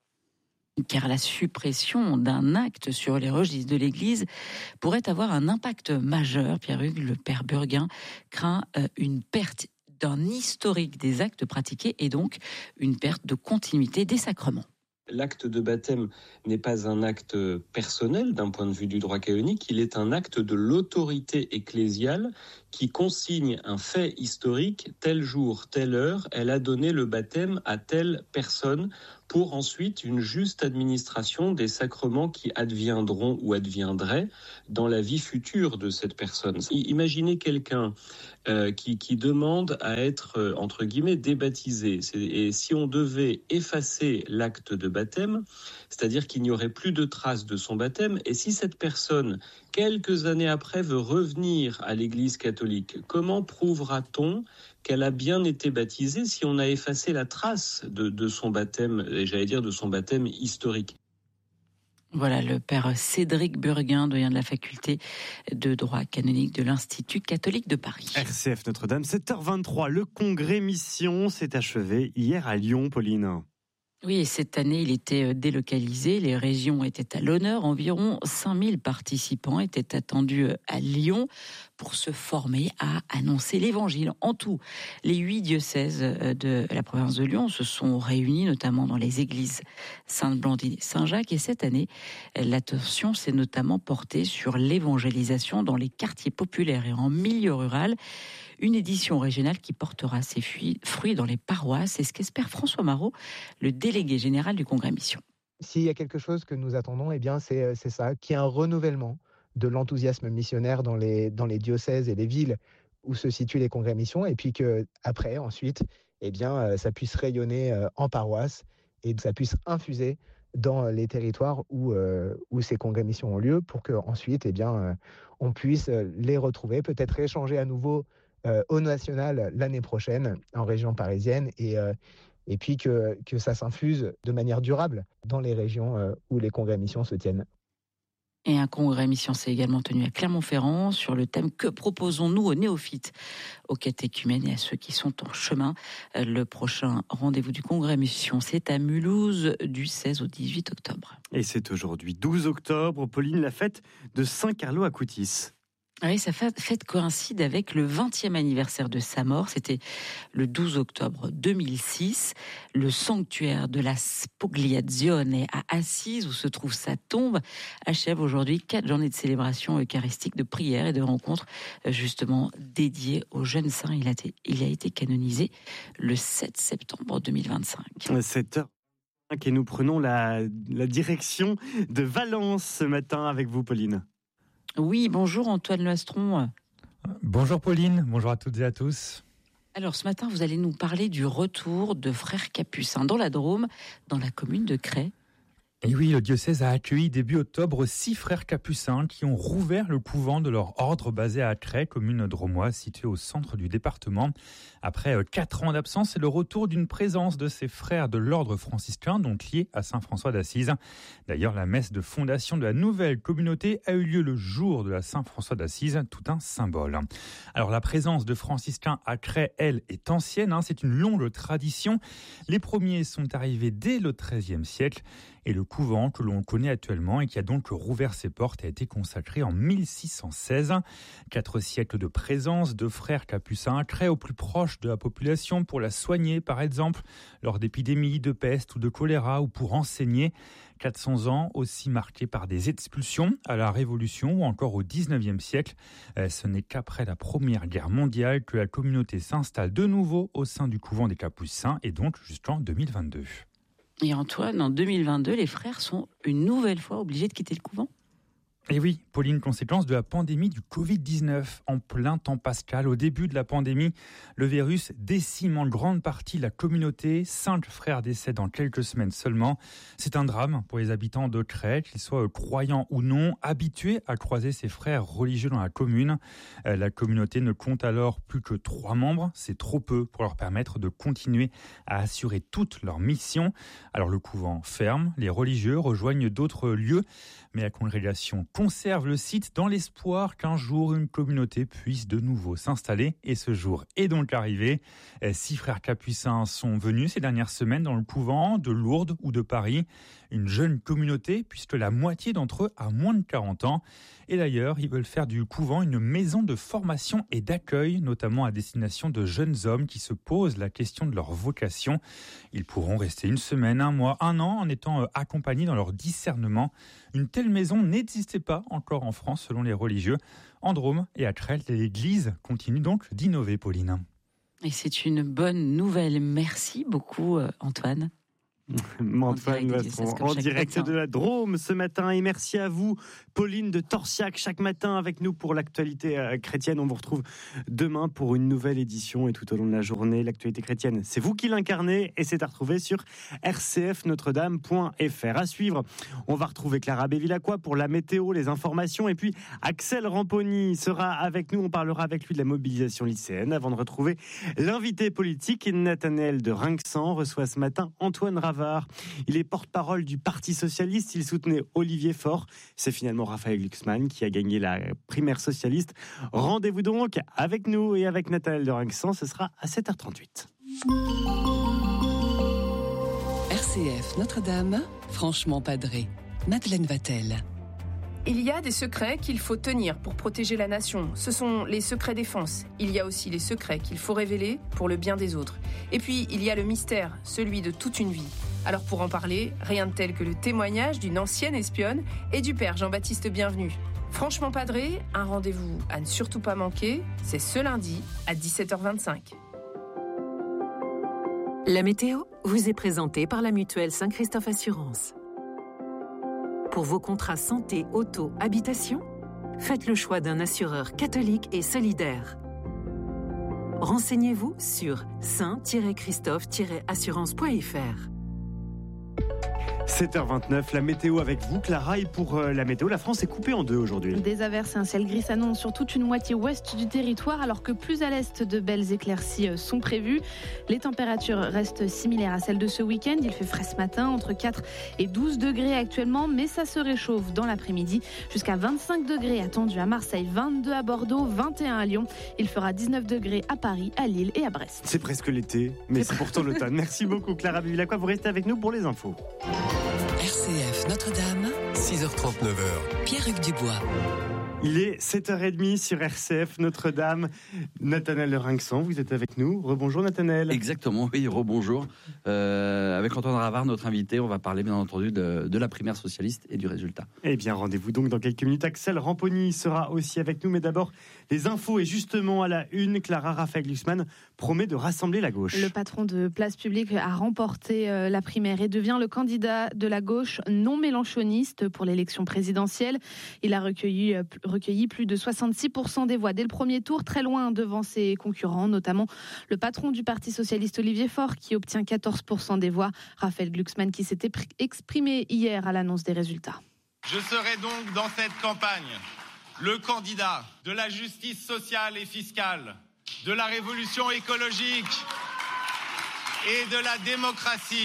Car la suppression d'un acte sur les registres de l'Église pourrait avoir un impact majeur. Pierre-Hugues, le père Burguin, craint une perte d'un historique des actes pratiqués et donc une perte de continuité des sacrements. L'acte de baptême n'est pas un acte personnel d'un point de vue du droit canonique, il est un acte de l'autorité ecclésiale qui consigne un fait historique, tel jour, telle heure, elle a donné le baptême à telle personne pour ensuite une juste administration des sacrements qui adviendront ou adviendraient dans la vie future de cette personne. Imaginez quelqu'un euh, qui, qui demande à être, euh, entre guillemets, débaptisé. C'est, et si on devait effacer l'acte de baptême, c'est-à-dire qu'il n'y aurait plus de traces de son baptême, et si cette personne, quelques années après, veut revenir à l'Église catholique, comment prouvera-t-on qu'elle a bien été baptisée si on a effacé la trace de, de son baptême, et j'allais dire de son baptême historique? Voilà le père Cédric Burguin, doyen de la faculté de droit canonique de l'Institut catholique de Paris. R C F Notre-Dame, sept heures vingt-trois, le congrès Mission s'est achevé hier à Lyon, Pauline. Oui, et cette année, il était délocalisé. Les régions étaient à l'honneur. Environ cinq mille participants étaient attendus à Lyon pour se former à annoncer l'Évangile. En tout, les huit diocèses de la province de Lyon se sont réunis, notamment dans les églises Sainte-Blandine et Saint-Jacques. Et cette année, l'attention s'est notamment portée sur l'évangélisation dans les quartiers populaires et en milieu rural. Une édition régionale qui portera ses fruits dans les paroisses. C'est ce qu'espère François Marot, le délégué général du Congrès Mission. S'il y a quelque chose que nous attendons, eh bien c'est, c'est ça, qu'il y ait un renouvellement de l'enthousiasme missionnaire dans les, dans les diocèses et les villes où se situent les Congrès Mission, et puis qu'après, ensuite, eh bien, ça puisse rayonner en paroisse et que ça puisse infuser dans les territoires où, euh, où ces Congrès Mission ont lieu, pour qu'ensuite, eh bien, euh, on puisse les retrouver, peut-être échanger à nouveau Euh, au national l'année prochaine en région parisienne, et, euh, et puis que, que ça s'infuse de manière durable dans les régions euh, où les congrès missions se tiennent. Et un congrès mission s'est également tenu à Clermont-Ferrand sur le thème « Que proposons-nous aux néophytes, aux catéchumènes et à ceux qui sont en chemin ?» Le prochain rendez-vous du congrès mission, c'est à Mulhouse du seize au dix-huit octobre. Et c'est aujourd'hui douze octobre, Pauline, la fête de Saint-Carlo Acutis. Oui, sa fête coïncide avec le vingtième anniversaire de sa mort. C'était le douze octobre deux mille six. Le sanctuaire de la Spogliazione à Assise, où se trouve sa tombe, achève aujourd'hui quatre journées de célébration eucharistique, de prière et de rencontres justement dédiées aux jeunes saints. Il a été, il a été canonisé le sept septembre deux mille vingt-cinq. sept heures et nous prenons la, la direction de Valence ce matin avec vous, Pauline. Oui, bonjour Antoine Lastron. Bonjour Pauline, bonjour à toutes et à tous. Alors ce matin, vous allez nous parler du retour de frères capucins dans la Drôme, dans la commune de Cray. Et oui, le diocèse a accueilli début octobre six frères capucins qui ont rouvert le couvent de leur ordre basé à Acray, commune drômoise située au centre du département. Après quatre ans d'absence, c'est le retour d'une présence de ces frères de l'ordre franciscain, donc liés à Saint François d'Assise. D'ailleurs, la messe de fondation de la nouvelle communauté a eu lieu le jour de la Saint François d'Assise, tout un symbole. Alors la présence de franciscains à Acray, elle, est ancienne, hein, c'est une longue tradition. Les premiers sont arrivés dès le treizième siècle. Et le couvent que l'on connaît actuellement et qui a donc rouvert ses portes a été consacré en mille six cent seize. Quatre siècles de présence de frères capucins créés au plus proche de la population pour la soigner, par exemple, lors d'épidémies de peste ou de choléra ou pour enseigner. quatre cents ans aussi marqués par des expulsions à la Révolution ou encore au dix-neuvième siècle. Ce n'est qu'après la Première Guerre mondiale que la communauté s'installe de nouveau au sein du couvent des Capucins et donc jusqu'en deux mille vingt-deux. Et Antoine, en deux mille vingt-deux, les frères sont une nouvelle fois obligés de quitter le couvent ? Et oui, Pauline, conséquence de la pandémie du covid dix-neuf. En plein temps pascal, au début de la pandémie, le virus décime en grande partie la communauté. Cinq frères décèdent en quelques semaines seulement. C'est un drame pour les habitants de Acray, qu'ils soient croyants ou non, habitués à croiser ces frères religieux dans la commune. La communauté ne compte alors plus que trois membres. C'est trop peu pour leur permettre de continuer à assurer toute leur mission. Alors le couvent ferme, les religieux rejoignent d'autres lieux, mais la congrégation conserve le site dans l'espoir qu'un jour une communauté puisse de nouveau s'installer. Et ce jour est donc arrivé. Six frères capucins sont venus ces dernières semaines dans le couvent de Lourdes ou de Paris. Une jeune communauté puisque la moitié d'entre eux a moins de quarante ans. Et d'ailleurs, ils veulent faire du couvent une maison de formation et d'accueil, notamment à destination de jeunes hommes qui se posent la question de leur vocation. Ils pourront rester une semaine, un mois, un an en étant accompagnés dans leur discernement. Une telle maison n'existait pas encore en France selon les religieux. En Drôme et à Acray, l'Église continue donc d'innover, Pauline. Et c'est une bonne nouvelle. Merci beaucoup, Antoine. Antoine Vastron, en direct de la Drôme ce matin, et merci à vous Pauline de Torsiac, chaque matin avec nous pour l'actualité chrétienne. On vous retrouve demain pour une nouvelle édition et tout au long de la journée, l'actualité chrétienne, c'est vous qui l'incarnez et c'est à retrouver sur r c f notre dame point f r. À suivre, on va retrouver Clara Bévilacqua pour la météo, les informations, et puis Axel Ramponi sera avec nous, on parlera avec lui de la mobilisation lycéenne avant de retrouver l'invité politique. Nathanaël de Rinxan reçoit ce matin Antoine Ravard. Il est porte-parole du Parti socialiste. Il soutenait Olivier Faure. C'est finalement Raphaël Glucksmann qui a gagné la primaire socialiste. Rendez-vous donc avec nous et avec Nathanaël de Rinxan. Ce sera à sept heures trente-huit. R C F Notre-Dame, franchement padré. Madeleine Vatel. Il y a des secrets qu'il faut tenir pour protéger la nation. Ce sont les secrets défense. Il y a aussi les secrets qu'il faut révéler pour le bien des autres. Et puis, il y a le mystère, celui de toute une vie. Alors pour en parler, rien de tel que le témoignage d'une ancienne espionne et du père Jean-Baptiste Bienvenu. Franchement padré, un rendez-vous à ne surtout pas manquer, c'est ce lundi à dix-sept heures vingt-cinq. La météo vous est présentée par la mutuelle Saint-Christophe Assurance. Pour vos contrats santé, auto, habitation, faites le choix d'un assureur catholique et solidaire. Renseignez-vous sur saint tiret christophe tiret assurance point f r. sept heures vingt-neuf, la météo avec vous, Clara. Et pour euh, la météo, la France est coupée en deux aujourd'hui. Des averses et un ciel gris s'annoncent sur toute une moitié ouest du territoire, alors que plus à l'est, de belles éclaircies sont prévues. Les températures restent similaires à celles de ce week-end. Il fait frais ce matin, entre quatre et douze degrés actuellement, mais ça se réchauffe dans l'après-midi. Jusqu'à vingt-cinq degrés attendus à Marseille, vingt-deux à Bordeaux, vingt et un à Lyon. Il fera dix-neuf degrés à Paris, à Lille et à Brest. C'est presque l'été, mais c'est, c'est pourtant l'automne. Merci beaucoup, Clara Bévilacqua. Vous restez avec nous pour les infos. R C F Notre-Dame, six heures trente-neuf. Pierre-Hugues Dubois. Il est sept heures trente sur R C F Notre-Dame. Nathanaël de Rinxan, vous êtes avec nous. Rebonjour Nathanaël. Exactement, oui, rebonjour. Euh, avec Antoine Ravard, notre invité, on va parler bien entendu de, de la primaire socialiste et du résultat. Eh bien, rendez-vous donc dans quelques minutes. Axel Ramponi sera aussi avec nous, mais d'abord, les infos. Et justement, à la une, Clara, Raphaël Glucksmann promet de rassembler la gauche. Le patron de Place Publique a remporté la primaire et devient le candidat de la gauche non mélenchoniste pour l'élection présidentielle. Il a recueilli, recueilli plus de soixante-six pour cent des voix dès le premier tour, très loin devant ses concurrents, notamment le patron du Parti socialiste Olivier Faure qui obtient quatorze pour cent des voix. Raphaël Glucksmann qui s'était exprimé hier à l'annonce des résultats. Je serai donc dans cette campagne le candidat de la justice sociale et fiscale, de la révolution écologique et de la démocratie,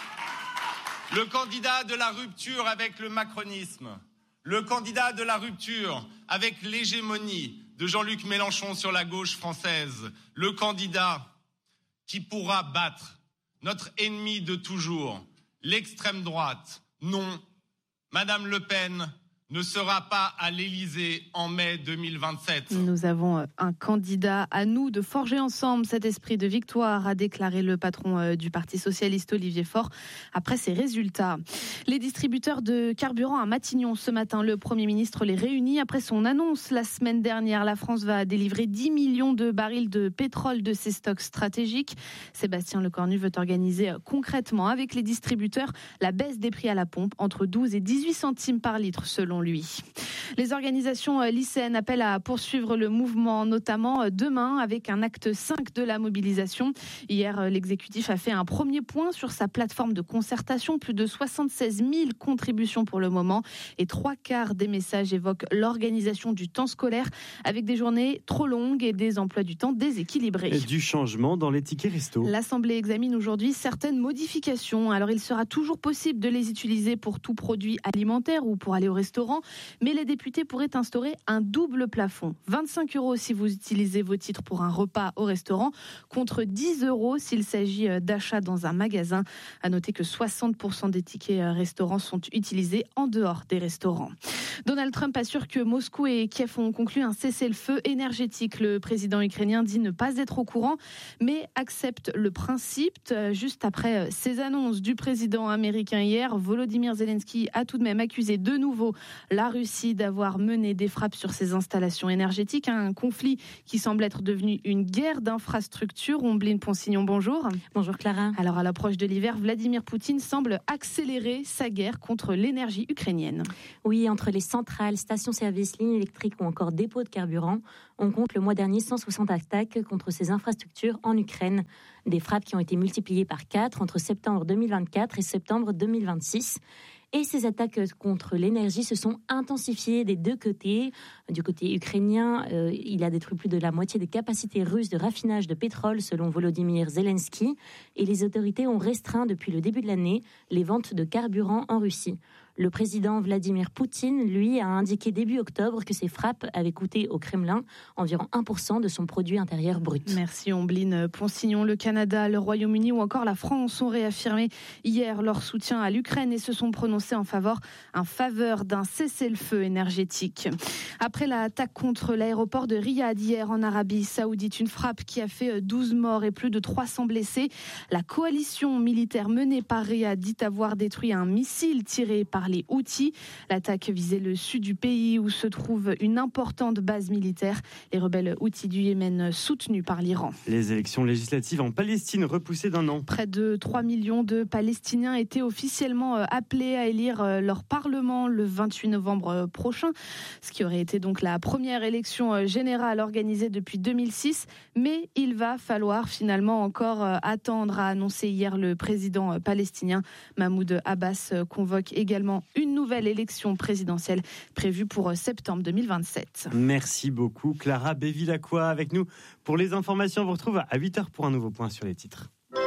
le candidat de la rupture avec le macronisme, le candidat de la rupture avec l'hégémonie de Jean-Luc Mélenchon sur la gauche française, le candidat qui pourra battre notre ennemi de toujours, l'extrême droite. Non, Madame Le Pen ne sera pas à l'Élysée en mai deux mille vingt-sept. Nous avons un candidat à nous de forger ensemble cet esprit de victoire, a déclaré le patron du Parti socialiste Olivier Faure après ces résultats. Les distributeurs de carburant à Matignon ce matin, le Premier ministre les réunit après son annonce la semaine dernière. La France va délivrer dix millions de barils de pétrole de ses stocks stratégiques. Sébastien Lecornu veut organiser concrètement avec les distributeurs la baisse des prix à la pompe entre douze et dix-huit centimes par litre selon lui. Les organisations lycéennes appellent à poursuivre le mouvement, notamment demain avec un acte cinq de la mobilisation. Hier, l'exécutif a fait un premier point sur sa plateforme de concertation. Plus de soixante-seize mille contributions pour le moment et trois quarts des messages évoquent l'organisation du temps scolaire avec des journées trop longues et des emplois du temps déséquilibrés. Et du changement dans les tickets resto. L'Assemblée examine aujourd'hui certaines modifications. Alors, il sera toujours possible de les utiliser pour tout produit alimentaire ou pour aller au restaurant. Mais les députés pourraient instaurer un double plafond. vingt-cinq euros si vous utilisez vos titres pour un repas au restaurant, contre dix euros s'il s'agit d'achats dans un magasin. À noter que soixante pour cent des tickets restaurants sont utilisés en dehors des restaurants. Donald Trump assure que Moscou et Kiev ont conclu un cessez-le-feu énergétique. Le président ukrainien dit ne pas être au courant, mais accepte le principe. Juste après ces annonces du président américain hier, Volodymyr Zelensky a tout de même accusé de nouveau la Russie d'avoir mené des frappes sur ses installations énergétiques. Un conflit qui semble être devenu une guerre d'infrastructures. Ombline Ponsignon, bonjour. Bonjour Clara. Alors à l'approche de l'hiver, Vladimir Poutine semble accélérer sa guerre contre l'énergie ukrainienne. Oui, entre les centrales, stations-service, lignes électriques ou encore dépôts de carburant, on compte le mois dernier cent soixante attaques contre ces infrastructures en Ukraine. Des frappes qui ont été multipliées par quatre entre septembre deux mille vingt-quatre et septembre deux mille vingt-six. Et ces attaques contre l'énergie se sont intensifiées des deux côtés. Du côté ukrainien, euh, il a détruit plus de la moitié des capacités russes de raffinage de pétrole, selon Volodymyr Zelensky. Et les autorités ont restreint depuis le début de l'année les ventes de carburant en Russie. Le président Vladimir Poutine, lui, a indiqué début octobre que ces frappes avaient coûté au Kremlin environ un pour cent de son produit intérieur brut. Merci Ombline Ponsignon. Le Canada, le Royaume-Uni ou encore la France ont réaffirmé hier leur soutien à l'Ukraine et se sont prononcés en faveur, en faveur d'un cessez-le-feu énergétique. Après l'attaque contre l'aéroport de Riyad hier en Arabie Saoudite, une frappe qui a fait douze morts et plus de trois cents blessés, la coalition militaire menée par Riyad dit avoir détruit un missile tiré par les Houthis. L'attaque visait le sud du pays où se trouve une importante base militaire. Les rebelles Houthis du Yémen soutenus par l'Iran. Les élections législatives en Palestine repoussées d'un an. Près de trois millions de Palestiniens étaient officiellement appelés à élire leur parlement le vingt-huit novembre prochain, ce qui aurait été donc la première élection générale organisée depuis deux mille six. Mais il va falloir finalement encore attendre, a annoncé hier le président palestinien. Mahmoud Abbas convoque également une nouvelle élection présidentielle prévue pour septembre deux mille vingt-sept. Merci beaucoup Clara Bévilacqua avec nous pour les informations. On vous retrouve à huit heures pour un nouveau point sur les titres.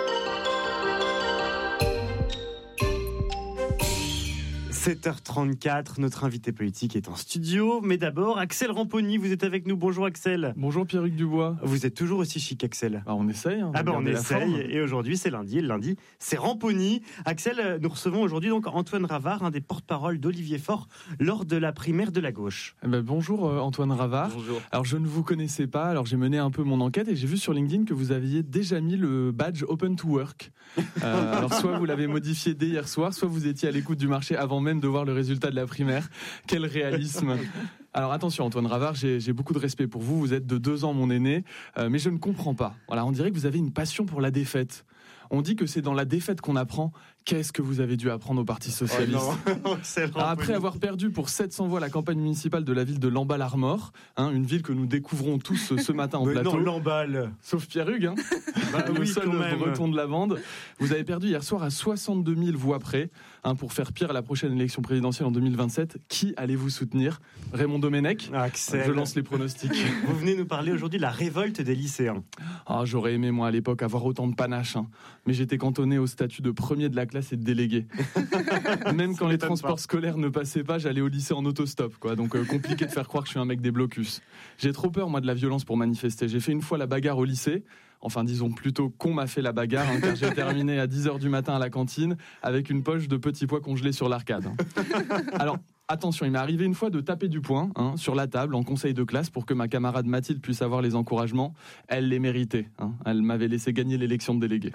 sept heures trente-quatre, notre invité politique est en studio. Mais d'abord, Axel Ramponi, vous êtes avec nous. Bonjour Axel. Bonjour Pierre-Hugues Dubois. Vous êtes toujours aussi chic Axel. Ah, on essaye. Hein, ah ben on essaye. Et aujourd'hui c'est lundi. Et le lundi c'est Ramponi. Axel, nous recevons aujourd'hui donc Antoine Ravard, un des porte-parole d'Olivier Faure lors de la primaire de la gauche. Eh ben, bonjour euh, Antoine Ravard. Bonjour. Alors je ne vous connaissais pas, alors j'ai mené un peu mon enquête et j'ai vu sur LinkedIn que vous aviez déjà mis le badge Open to Work. Euh, alors soit vous l'avez modifié dès hier soir, soit vous étiez à l'écoute du marché avant même de voir le résultat de la primaire. Quel réalisme. Alors attention Antoine Ravard, j'ai, j'ai beaucoup de respect pour vous, vous êtes de deux ans mon aîné, euh, mais je ne comprends pas. Voilà, on dirait que vous avez une passion pour la défaite. On dit que c'est dans la défaite qu'on apprend. Qu'est-ce que vous avez dû apprendre au Parti Socialiste? Oh Après avoir perdu pour sept cents voix la campagne municipale de la ville de Lamballe-Armor, hein, une ville que nous découvrons tous ce matin en Mais plateau. non, Lamballe. Sauf Pierre Hugues, hein, Bah le oui, seul quand même. breton de la bande. Vous avez perdu hier soir à soixante-deux mille voix près, hein, pour faire pire à la prochaine élection présidentielle en deux mille vingt-sept. Qui allez-vous soutenir? Raymond Domenech? Axel. Je lance les pronostics. Vous venez nous parler aujourd'hui de la révolte des lycéens. Ah, j'aurais aimé, moi, à l'époque, avoir autant de panache. Hein. Mais j'étais cantonné au statut de premier de la classe et de délégué. Même quand les transports pas. scolaires ne passaient pas, j'allais au lycée en autostop, quoi. Donc, euh, compliqué de faire croire que je suis un mec des blocus. J'ai trop peur, moi, de la violence pour manifester. J'ai fait une fois la bagarre au lycée. Enfin, disons plutôt qu'on m'a fait la bagarre, hein, car j'ai terminé à dix heures du matin à la cantine avec une poche de petits pois congelés sur l'arcade. Alors, attention, il m'est arrivé une fois de taper du poing, hein, sur la table en conseil de classe pour que ma camarade Mathilde puisse avoir les encouragements. Elle les méritait. Hein. Elle m'avait laissé gagner l'élection de délégué.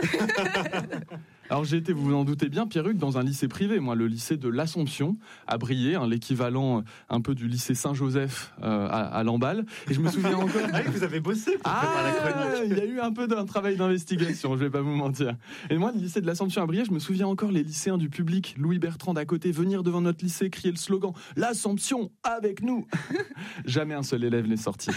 Alors j'ai été, vous vous en doutez bien, Pierre-Hugues, dans un lycée privé, moi, le lycée de l'Assomption, à Briey, hein, l'équivalent un peu du lycée Saint-Joseph euh, à, à Lamballe. Et je me souviens encore... Ah oui, vous avez bossé pour Ah, préparer la chronique. il y a eu un peu d'un travail d'investigation, je vais pas vous mentir. Et moi, le lycée de l'Assomption à Briey, je me souviens encore les lycéens du public, Louis Bertrand d'à côté, venir devant notre lycée, crier le slogan « L'Assomption, avec nous !» Jamais un seul élève n'est sorti.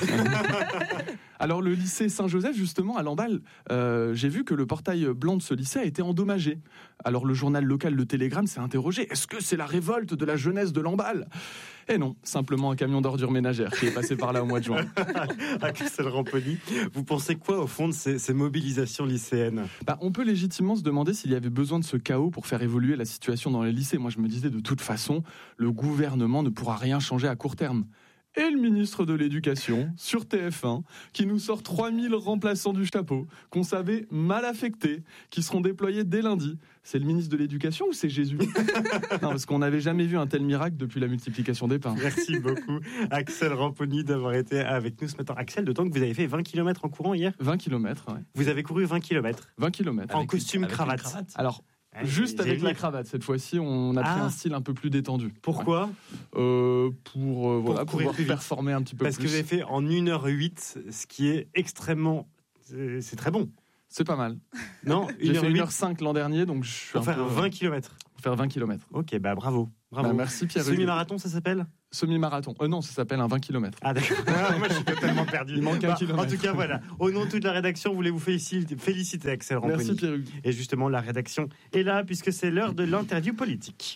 Alors le lycée Saint-Joseph, justement, à Lamballe, euh, j'ai vu que le portail blanc de ce lycée a été endommagé. Alors le journal local Le Télégramme s'est interrogé, est-ce que c'est la révolte de la jeunesse de Lamballe? Et non, simplement un camion d'ordures ménagères qui est passé par là au mois de juin. Axel Ramponi, vous pensez quoi au fond de ces, ces mobilisations lycéennes? Bah, on peut légitimement se demander s'il y avait besoin de ce chaos pour faire évoluer la situation dans les lycées. Moi je me disais, de toute façon, le gouvernement ne pourra rien changer à court terme. Et le ministre de l'Éducation, sur T F un, qui nous sort trois mille remplaçants du chapeau, qu'on savait mal affectés, qui seront déployés dès lundi. C'est le ministre de l'Éducation ou c'est Jésus? Non, parce qu'on n'avait jamais vu un tel miracle depuis la multiplication des pains. Merci beaucoup, Axel Ramponi, d'avoir été avec nous ce matin. Axel, d'autant que vous avez fait vingt kilomètres en courant hier? vingt kilomètres, ouais. Vous avez couru vingt kilomètres? vingt kilomètres. En Avec costume une, avec cravate. une cravate. Alors, Ah, juste j'ai avec vu. la cravate, cette fois-ci, on a pris Ah. un style un peu plus détendu. Pourquoi? euh, Pour, euh, voilà, courir pouvoir plus vite. performer un petit peu Parce plus. que vous avez fait en une heure huit, ce qui est extrêmement... C'est c'est très bon. C'est pas mal. Non, J'ai fait huit une heure cinq l'an dernier, donc je suis pour un faire peu, vingt kilomètres. Pour faire vingt kilomètres. Ok, bah bravo. bravo. Bah, merci Pierre. Semi-marathon, ça s'appelle? Semi-marathon. Euh, non, ça s'appelle un vingt kilomètres. Ah d'accord. Ah, moi je suis totalement perdu. Il manque un Bah, kilomètre. En tout cas, voilà. Au nom de toute la rédaction, voulez-vous féliciter, féliciter Axel Ramponi. Merci Pierre-Hugues. Et justement, la rédaction est là puisque c'est l'heure de l'interview politique.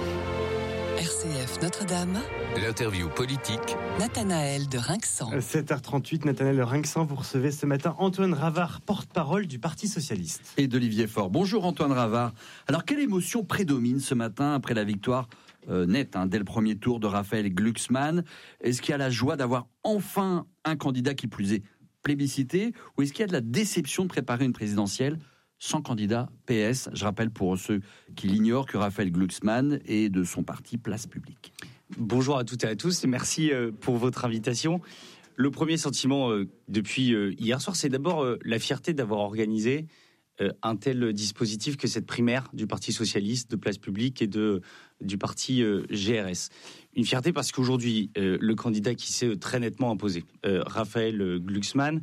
R C F Notre-Dame, L'interview politique. Nathanaël de Rinxan. sept heures trente-huit, Nathanaël Rinxan, vous recevez ce matin Antoine Ravard, porte-parole du Parti Socialiste. Et d'Olivier Faure. Bonjour Antoine Ravard. Alors quelle émotion prédomine ce matin après la victoire euh, nette hein, dès le premier tour de Raphaël Glucksmann? Est-ce qu'il y a la joie d'avoir enfin un candidat qui plus est plébiscité, ou est-ce qu'il y a de la déception de préparer une présidentielle sans candidat P S? Je rappelle pour ceux qui l'ignorent que Raphaël Glucksmann est de son parti Place Publique. Bonjour à toutes et à tous et merci pour votre invitation. Le premier sentiment depuis hier soir, c'est d'abord la fierté d'avoir organisé un tel dispositif que cette primaire du Parti Socialiste, de Place Publique et de, du parti G R S. Une fierté parce qu'aujourd'hui, le candidat qui s'est très nettement imposé, Raphaël Glucksmann,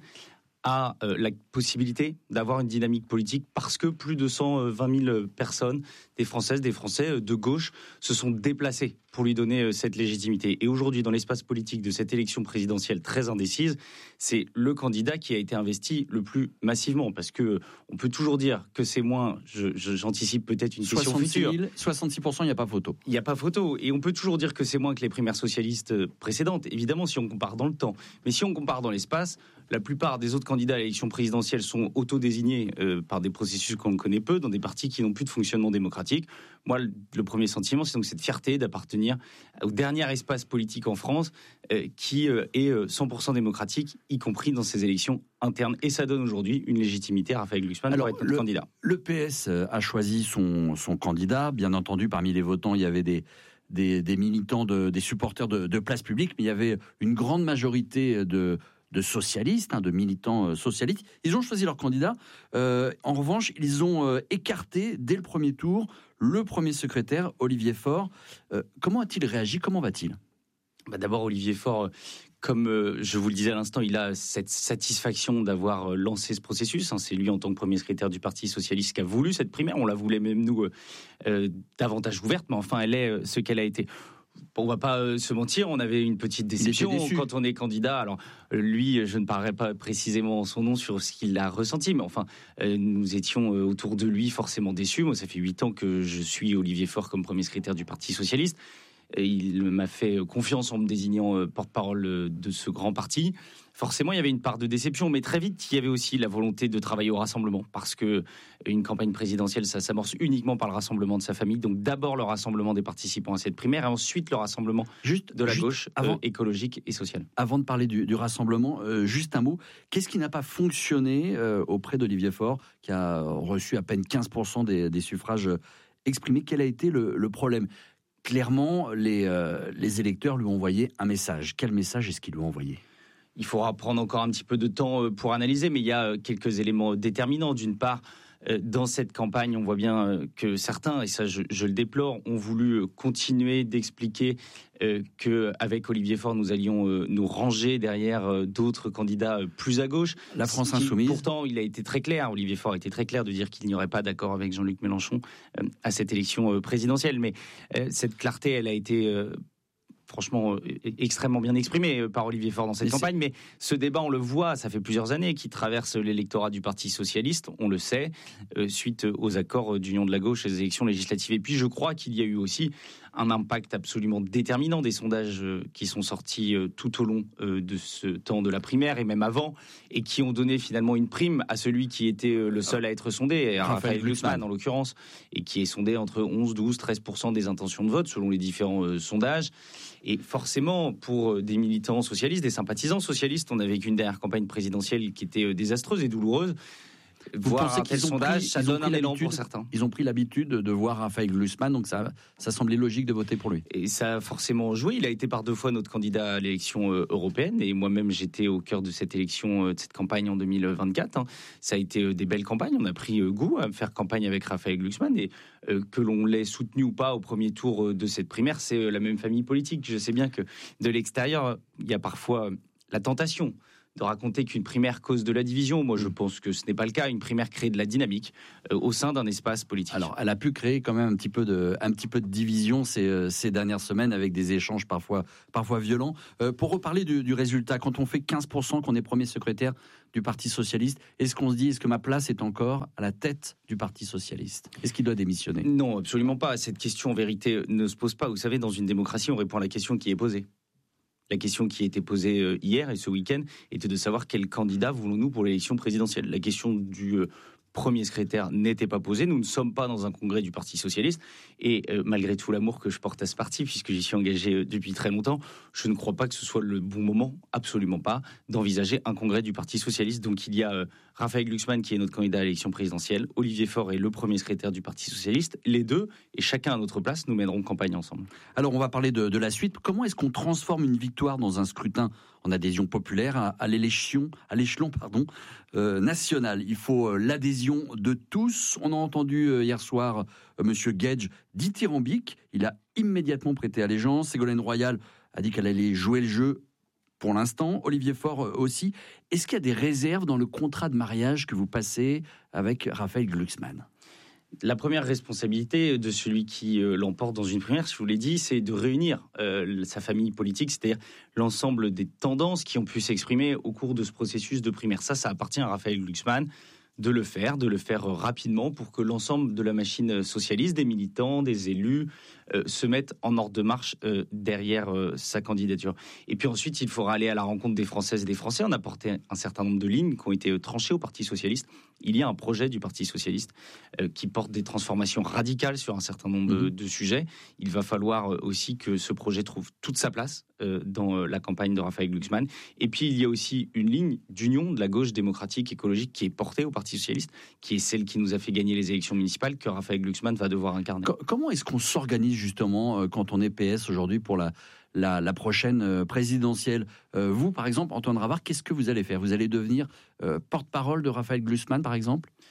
a euh, la possibilité d'avoir une dynamique politique parce que plus de cent vingt mille personnes, des Françaises, des Français de gauche, se sont déplacés pour lui donner euh, cette légitimité. Et aujourd'hui, dans l'espace politique de cette élection présidentielle très indécise, c'est le candidat qui a été investi le plus massivement. Parce que on peut toujours dire que c'est moins, je, je, j'anticipe peut-être une question future. soixante-six pour cent, il n'y a pas photo. Il n'y a pas photo. Et on peut toujours dire que c'est moins que les primaires socialistes précédentes, évidemment, si on compare dans le temps. Mais si on compare dans l'espace, la plupart des autres candidats à l'élection présidentielle sont autodésignés euh, par des processus qu'on connaît peu, dans des partis qui n'ont plus de fonctionnement démocratique. Moi, le, le premier sentiment, c'est donc cette fierté d'appartenir au dernier espace politique en France euh, qui euh, est cent pour cent démocratique, y compris dans ces élections internes. Et ça donne aujourd'hui une légitimité à Raphaël Glucksmann Alors, pour être notre le, candidat. Le P S a choisi son, son candidat. Bien entendu, parmi les votants, il y avait des... Des, des militants, de, des supporters de, de Place Publique, mais il y avait une grande majorité de, de socialistes, hein, de militants euh, socialistes. Ils ont choisi leur candidat. Euh, en revanche, ils ont euh, écarté dès le premier tour le premier secrétaire, Olivier Faure. Euh, comment a-t-il réagi? Comment va-t-il? bah D'abord, Olivier Faure, comme euh, je vous le disais à l'instant, il a cette satisfaction d'avoir euh, lancé ce processus. Hein. C'est lui, en tant que premier secrétaire du Parti socialiste, qui a voulu cette primaire. On la voulait même, nous, euh, euh, davantage ouverte, mais enfin, elle est euh, ce qu'elle a été. On va pas euh, se mentir, on avait une petite déception quand on est candidat. Alors euh, lui, je ne parlerai pas précisément son nom sur ce qu'il a ressenti, mais enfin, euh, nous étions euh, autour de lui forcément déçus. Moi, ça fait huit ans que je suis Olivier Faure comme premier secrétaire du Parti socialiste. Et il m'a fait confiance en me désignant euh, porte-parole de ce grand parti. Forcément, il y avait une part de déception, mais très vite, il y avait aussi la volonté de travailler au rassemblement, parce que une campagne présidentielle, ça s'amorce uniquement par le rassemblement de sa famille. Donc d'abord le rassemblement des participants à cette primaire, et ensuite le rassemblement juste, de la juste gauche avant, euh, écologique et sociale. Avant de parler du, du rassemblement, euh, juste un mot. Qu'est-ce qui n'a pas fonctionné euh, auprès d'Olivier Faure, qui a reçu à peine quinze pour cent des, des suffrages exprimés? Quel a été le, le problème? Clairement, les, euh, les électeurs lui ont envoyé un message. Quel message est-ce qu'ils lui ont envoyé? Il faudra prendre encore un petit peu de temps pour analyser, mais il y a quelques éléments déterminants. D'une part, dans cette campagne, on voit bien que certains, et ça je, je le déplore, ont voulu continuer d'expliquer qu'avec Olivier Faure, nous allions nous ranger derrière d'autres candidats plus à gauche. La France insoumise. Pourtant, il a été très clair, Olivier Faure a été très clair de dire qu'il n'y aurait pas d'accord avec Jean-Luc Mélenchon à cette élection présidentielle. Mais cette clarté, elle a été... franchement euh, extrêmement bien exprimé par Olivier Faure dans cette mais campagne, c'est... mais ce débat, on le voit, ça fait plusieurs années qu'il traverse l'électorat du Parti socialiste, on le sait, euh, suite aux accords d'union de la gauche et des élections législatives. Et puis je crois qu'il y a eu aussi un impact absolument déterminant des sondages euh, qui sont sortis euh, tout au long euh, de ce temps de la primaire et même avant, et qui ont donné finalement une prime à celui qui était euh, le seul à être sondé, à Raphaël, Raphaël Glucksmann en l'occurrence, et qui est sondé entre onze, douze, treize pour cent des intentions de vote selon les différents euh, sondages. Et forcément, pour des militants socialistes, des sympathisants socialistes, on a vécu une dernière campagne présidentielle qui était désastreuse et douloureuse. Vous voir pensez un tel sondage, pris, ça donne un élan pour certains. Ils ont pris l'habitude de voir Raphaël Glucksmann, donc ça, ça semblait logique de voter pour lui. Et ça a forcément joué. Il a été par deux fois notre candidat à l'élection européenne, et moi-même j'étais au cœur de cette élection, de cette campagne en deux mille vingt-quatre. Ça a été des belles campagnes. On a pris goût à faire campagne avec Raphaël Glucksmann, et que l'on l'ait soutenu ou pas au premier tour de cette primaire, c'est la même famille politique. Je sais bien que de l'extérieur, il y a parfois la tentation de raconter qu'une primaire cause de la division. Moi, je pense que ce n'est pas le cas. Une primaire crée de la dynamique euh, au sein d'un espace politique. Alors, elle a pu créer quand même un petit peu de, un petit peu de division ces, euh, ces dernières semaines avec des échanges parfois, parfois violents. Euh, pour reparler du, du résultat, quand on fait quinze pour cent, qu'on est premier secrétaire du Parti socialiste, est-ce qu'on se dit, est-ce que ma place est encore à la tête du Parti socialiste? Est-ce qu'il doit démissionner? Non, absolument pas. Cette question, en vérité, ne se pose pas. Vous savez, dans une démocratie, on répond à la question qui est posée. La question qui a été posée hier et ce week-end était de savoir quel candidat voulons-nous pour l'élection présidentielle. La question du euh, premier secrétaire n'était pas posée. Nous ne sommes pas dans un congrès du Parti socialiste. Et euh, malgré tout l'amour que je porte à ce parti, puisque j'y suis engagé euh, depuis très longtemps, je ne crois pas que ce soit le bon moment, absolument pas, d'envisager un congrès du Parti socialiste. Donc il y a euh, Raphaël Glucksmann qui est notre candidat à l'élection présidentielle. Olivier Faure est le premier secrétaire du Parti socialiste. Les deux, et chacun à notre place, nous mènerons campagne ensemble. Alors on va parler de, de la suite. Comment est-ce qu'on transforme une victoire dans un scrutin en adhésion populaire à, à l'élection, à l'échelon pardon, euh, national? Il faut euh, l'adhésion de tous. On a entendu euh, hier soir euh, Monsieur Gage dithyrambique. Il a immédiatement prêté allégeance. Ségolène Royal a dit qu'elle allait jouer le jeu. Pour l'instant, Olivier Faure aussi. Est-ce qu'il y a des réserves dans le contrat de mariage que vous passez avec Raphaël Glucksmann? La première responsabilité de celui qui euh, l'emporte dans une primaire, je vous l'ai dit, c'est de réunir euh, sa famille politique, c'est-à-dire l'ensemble des tendances qui ont pu s'exprimer au cours de ce processus de primaire. Ça, ça appartient à Raphaël Glucksmann de le faire, de le faire rapidement pour que l'ensemble de la machine socialiste, des militants, des élus, euh, se mettent en ordre de marche euh, derrière euh, sa candidature. Et puis ensuite, il faudra aller à la rencontre des Françaises et des Français. On a porté un certain nombre de lignes qui ont été tranchées au Parti socialiste. Il y a un projet du Parti socialiste euh, qui porte des transformations radicales sur un certain nombre de, de sujets. Il va falloir aussi que ce projet trouve toute sa place euh, dans euh, la campagne de Raphaël Glucksmann. Et puis, il y a aussi une ligne d'union de la gauche démocratique écologique qui est portée au Parti socialiste, qui est celle qui nous a fait gagner les élections municipales, que Raphaël Glucksmann va devoir incarner. Comment est-ce qu'on s'organise justement quand on est P S aujourd'hui pour la, la, la prochaine présidentielle? euh, Vous, par exemple, Antoine Ravard, qu'est-ce que vous allez faire? Vous allez devenir euh, porte-parole de Raphaël Glucksmann, par exemple?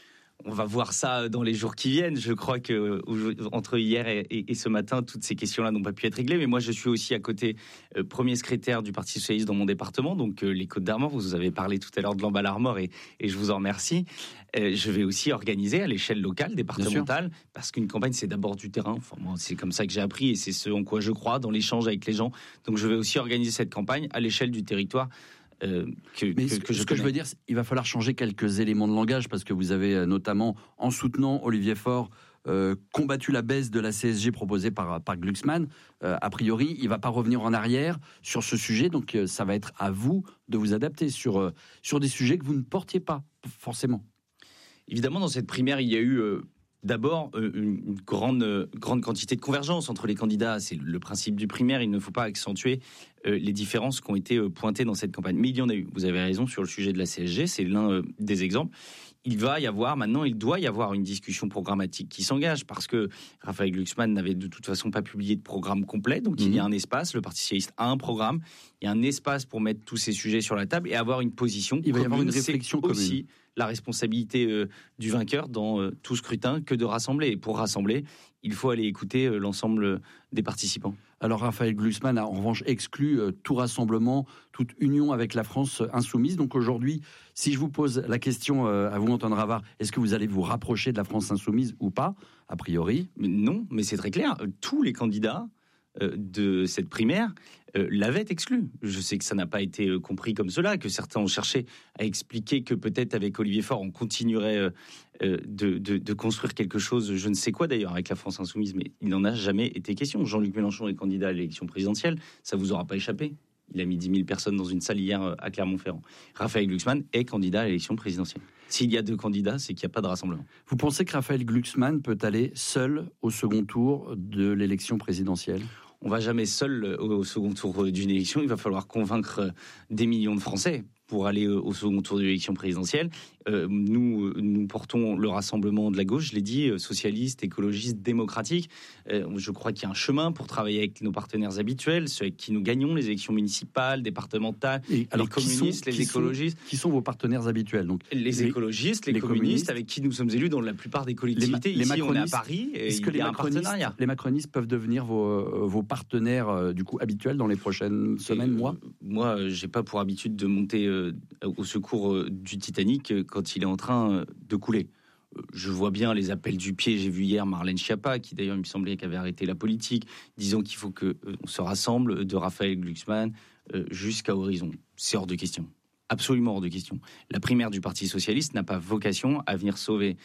On va voir ça dans les jours qui viennent. Je crois que entre hier et, et, et ce matin, toutes ces questions-là n'ont pas pu être réglées. Mais moi, je suis aussi à côté euh, premier secrétaire du Parti socialiste dans mon département, donc euh, les Côtes-d'Armor. Vous avez parlé tout à l'heure de l'Embal-Armor et, et je vous en remercie. Euh, je vais aussi organiser à l'échelle locale, départementale, parce qu'une campagne, c'est d'abord du terrain. Enfin, moi, c'est comme ça que j'ai appris et c'est ce en quoi je crois, dans l'échange avec les gens. Donc, je vais aussi organiser cette campagne à l'échelle du territoire. Euh, que, Mais que, ce que, je, ce que je veux dire, il va falloir changer quelques éléments de langage parce que vous avez notamment, en soutenant Olivier Faure, euh, combattu la baisse de la C S G proposée par, par Glucksmann. Euh, a priori, il ne va pas revenir en arrière sur ce sujet, donc euh, ça va être à vous de vous adapter sur, euh, sur des sujets que vous ne portiez pas forcément. Évidemment, dans cette primaire, il y a eu... Euh, D'abord, une grande, grande quantité de convergence entre les candidats. C'est le principe du primaire. Il ne faut pas accentuer les différences qui ont été pointées dans cette campagne. Mais il y en a eu. Vous avez raison sur le sujet de la C S G. C'est l'un des exemples. Il va y avoir, maintenant, il doit y avoir une discussion programmatique qui s'engage parce que Raphaël Glucksmann n'avait de toute façon pas publié de programme complet. Donc, mmh. il y a un espace. Le Parti socialiste a un programme. Il y a un espace pour mettre tous ces sujets sur la table et avoir une position il va commune. y avoir une réflexion C'est commune. Aussi la responsabilité euh, du vainqueur dans euh, tout scrutin que de rassembler. Et pour rassembler, il faut aller écouter euh, l'ensemble des participants. Alors Raphaël Glucksmann a en revanche exclu euh, tout rassemblement, toute union avec la France insoumise. Donc aujourd'hui, si je vous pose la question euh, à vous, Antoine Ravard, est-ce que vous allez vous rapprocher de la France insoumise ou pas? A priori. Mais non, mais c'est très clair. Tous les candidats euh, de cette primaire euh, l'avaient exclu. Je sais que ça n'a pas été euh, compris comme cela, que certains ont cherché à expliquer que peut-être avec Olivier Faure, on continuerait euh, euh, de, de, de construire quelque chose, je ne sais quoi d'ailleurs, avec la France insoumise, mais il n'en a jamais été question. Jean-Luc Mélenchon est candidat à l'élection présidentielle, ça vous aura pas échappé. Il a mis dix mille personnes dans une salle hier à Clermont-Ferrand. Raphaël Glucksmann est candidat à l'élection présidentielle. S'il y a deux candidats, c'est qu'il n'y a pas de rassemblement. Vous pensez que Raphaël Glucksmann peut aller seul au second tour de l'élection présidentielle ? On ne va jamais seul au second tour d'une élection. Il va falloir convaincre des millions de Français pour aller au second tour de l'élection présidentielle. Euh, nous, nous portons le rassemblement de la gauche, je l'ai dit, socialiste, écologiste, démocratique. Euh, je crois qu'il y a un chemin pour travailler avec nos partenaires habituels, ceux avec qui nous gagnons les élections municipales, départementales, Et alors, les communistes, qui sont, les écologistes. Qui sont, qui sont vos partenaires habituels donc, Les, les écologistes, les, les communistes, communistes, avec qui nous sommes élus dans la plupart des collectivités. Les, Ici, les on est à Paris, et est-ce il que y les a un partenariat. Les macronistes peuvent devenir vos, vos partenaires euh, du coup, habituels dans les prochaines semaines, et, mois ? euh, Moi, je n'ai pas pour habitude de monter euh, au secours euh, du Titanic euh, quand il est en train euh, de couler. Euh, je vois bien les appels du pied. J'ai vu hier Marlène Schiappa, qui d'ailleurs, il me semblait qu'avait arrêté la politique, disant qu'il faut qu'on euh, se rassemble, de Raphaël Glucksmann euh, jusqu'à horizon. C'est hors de question. Absolument hors de question. La primaire du Parti socialiste n'a pas vocation à venir sauver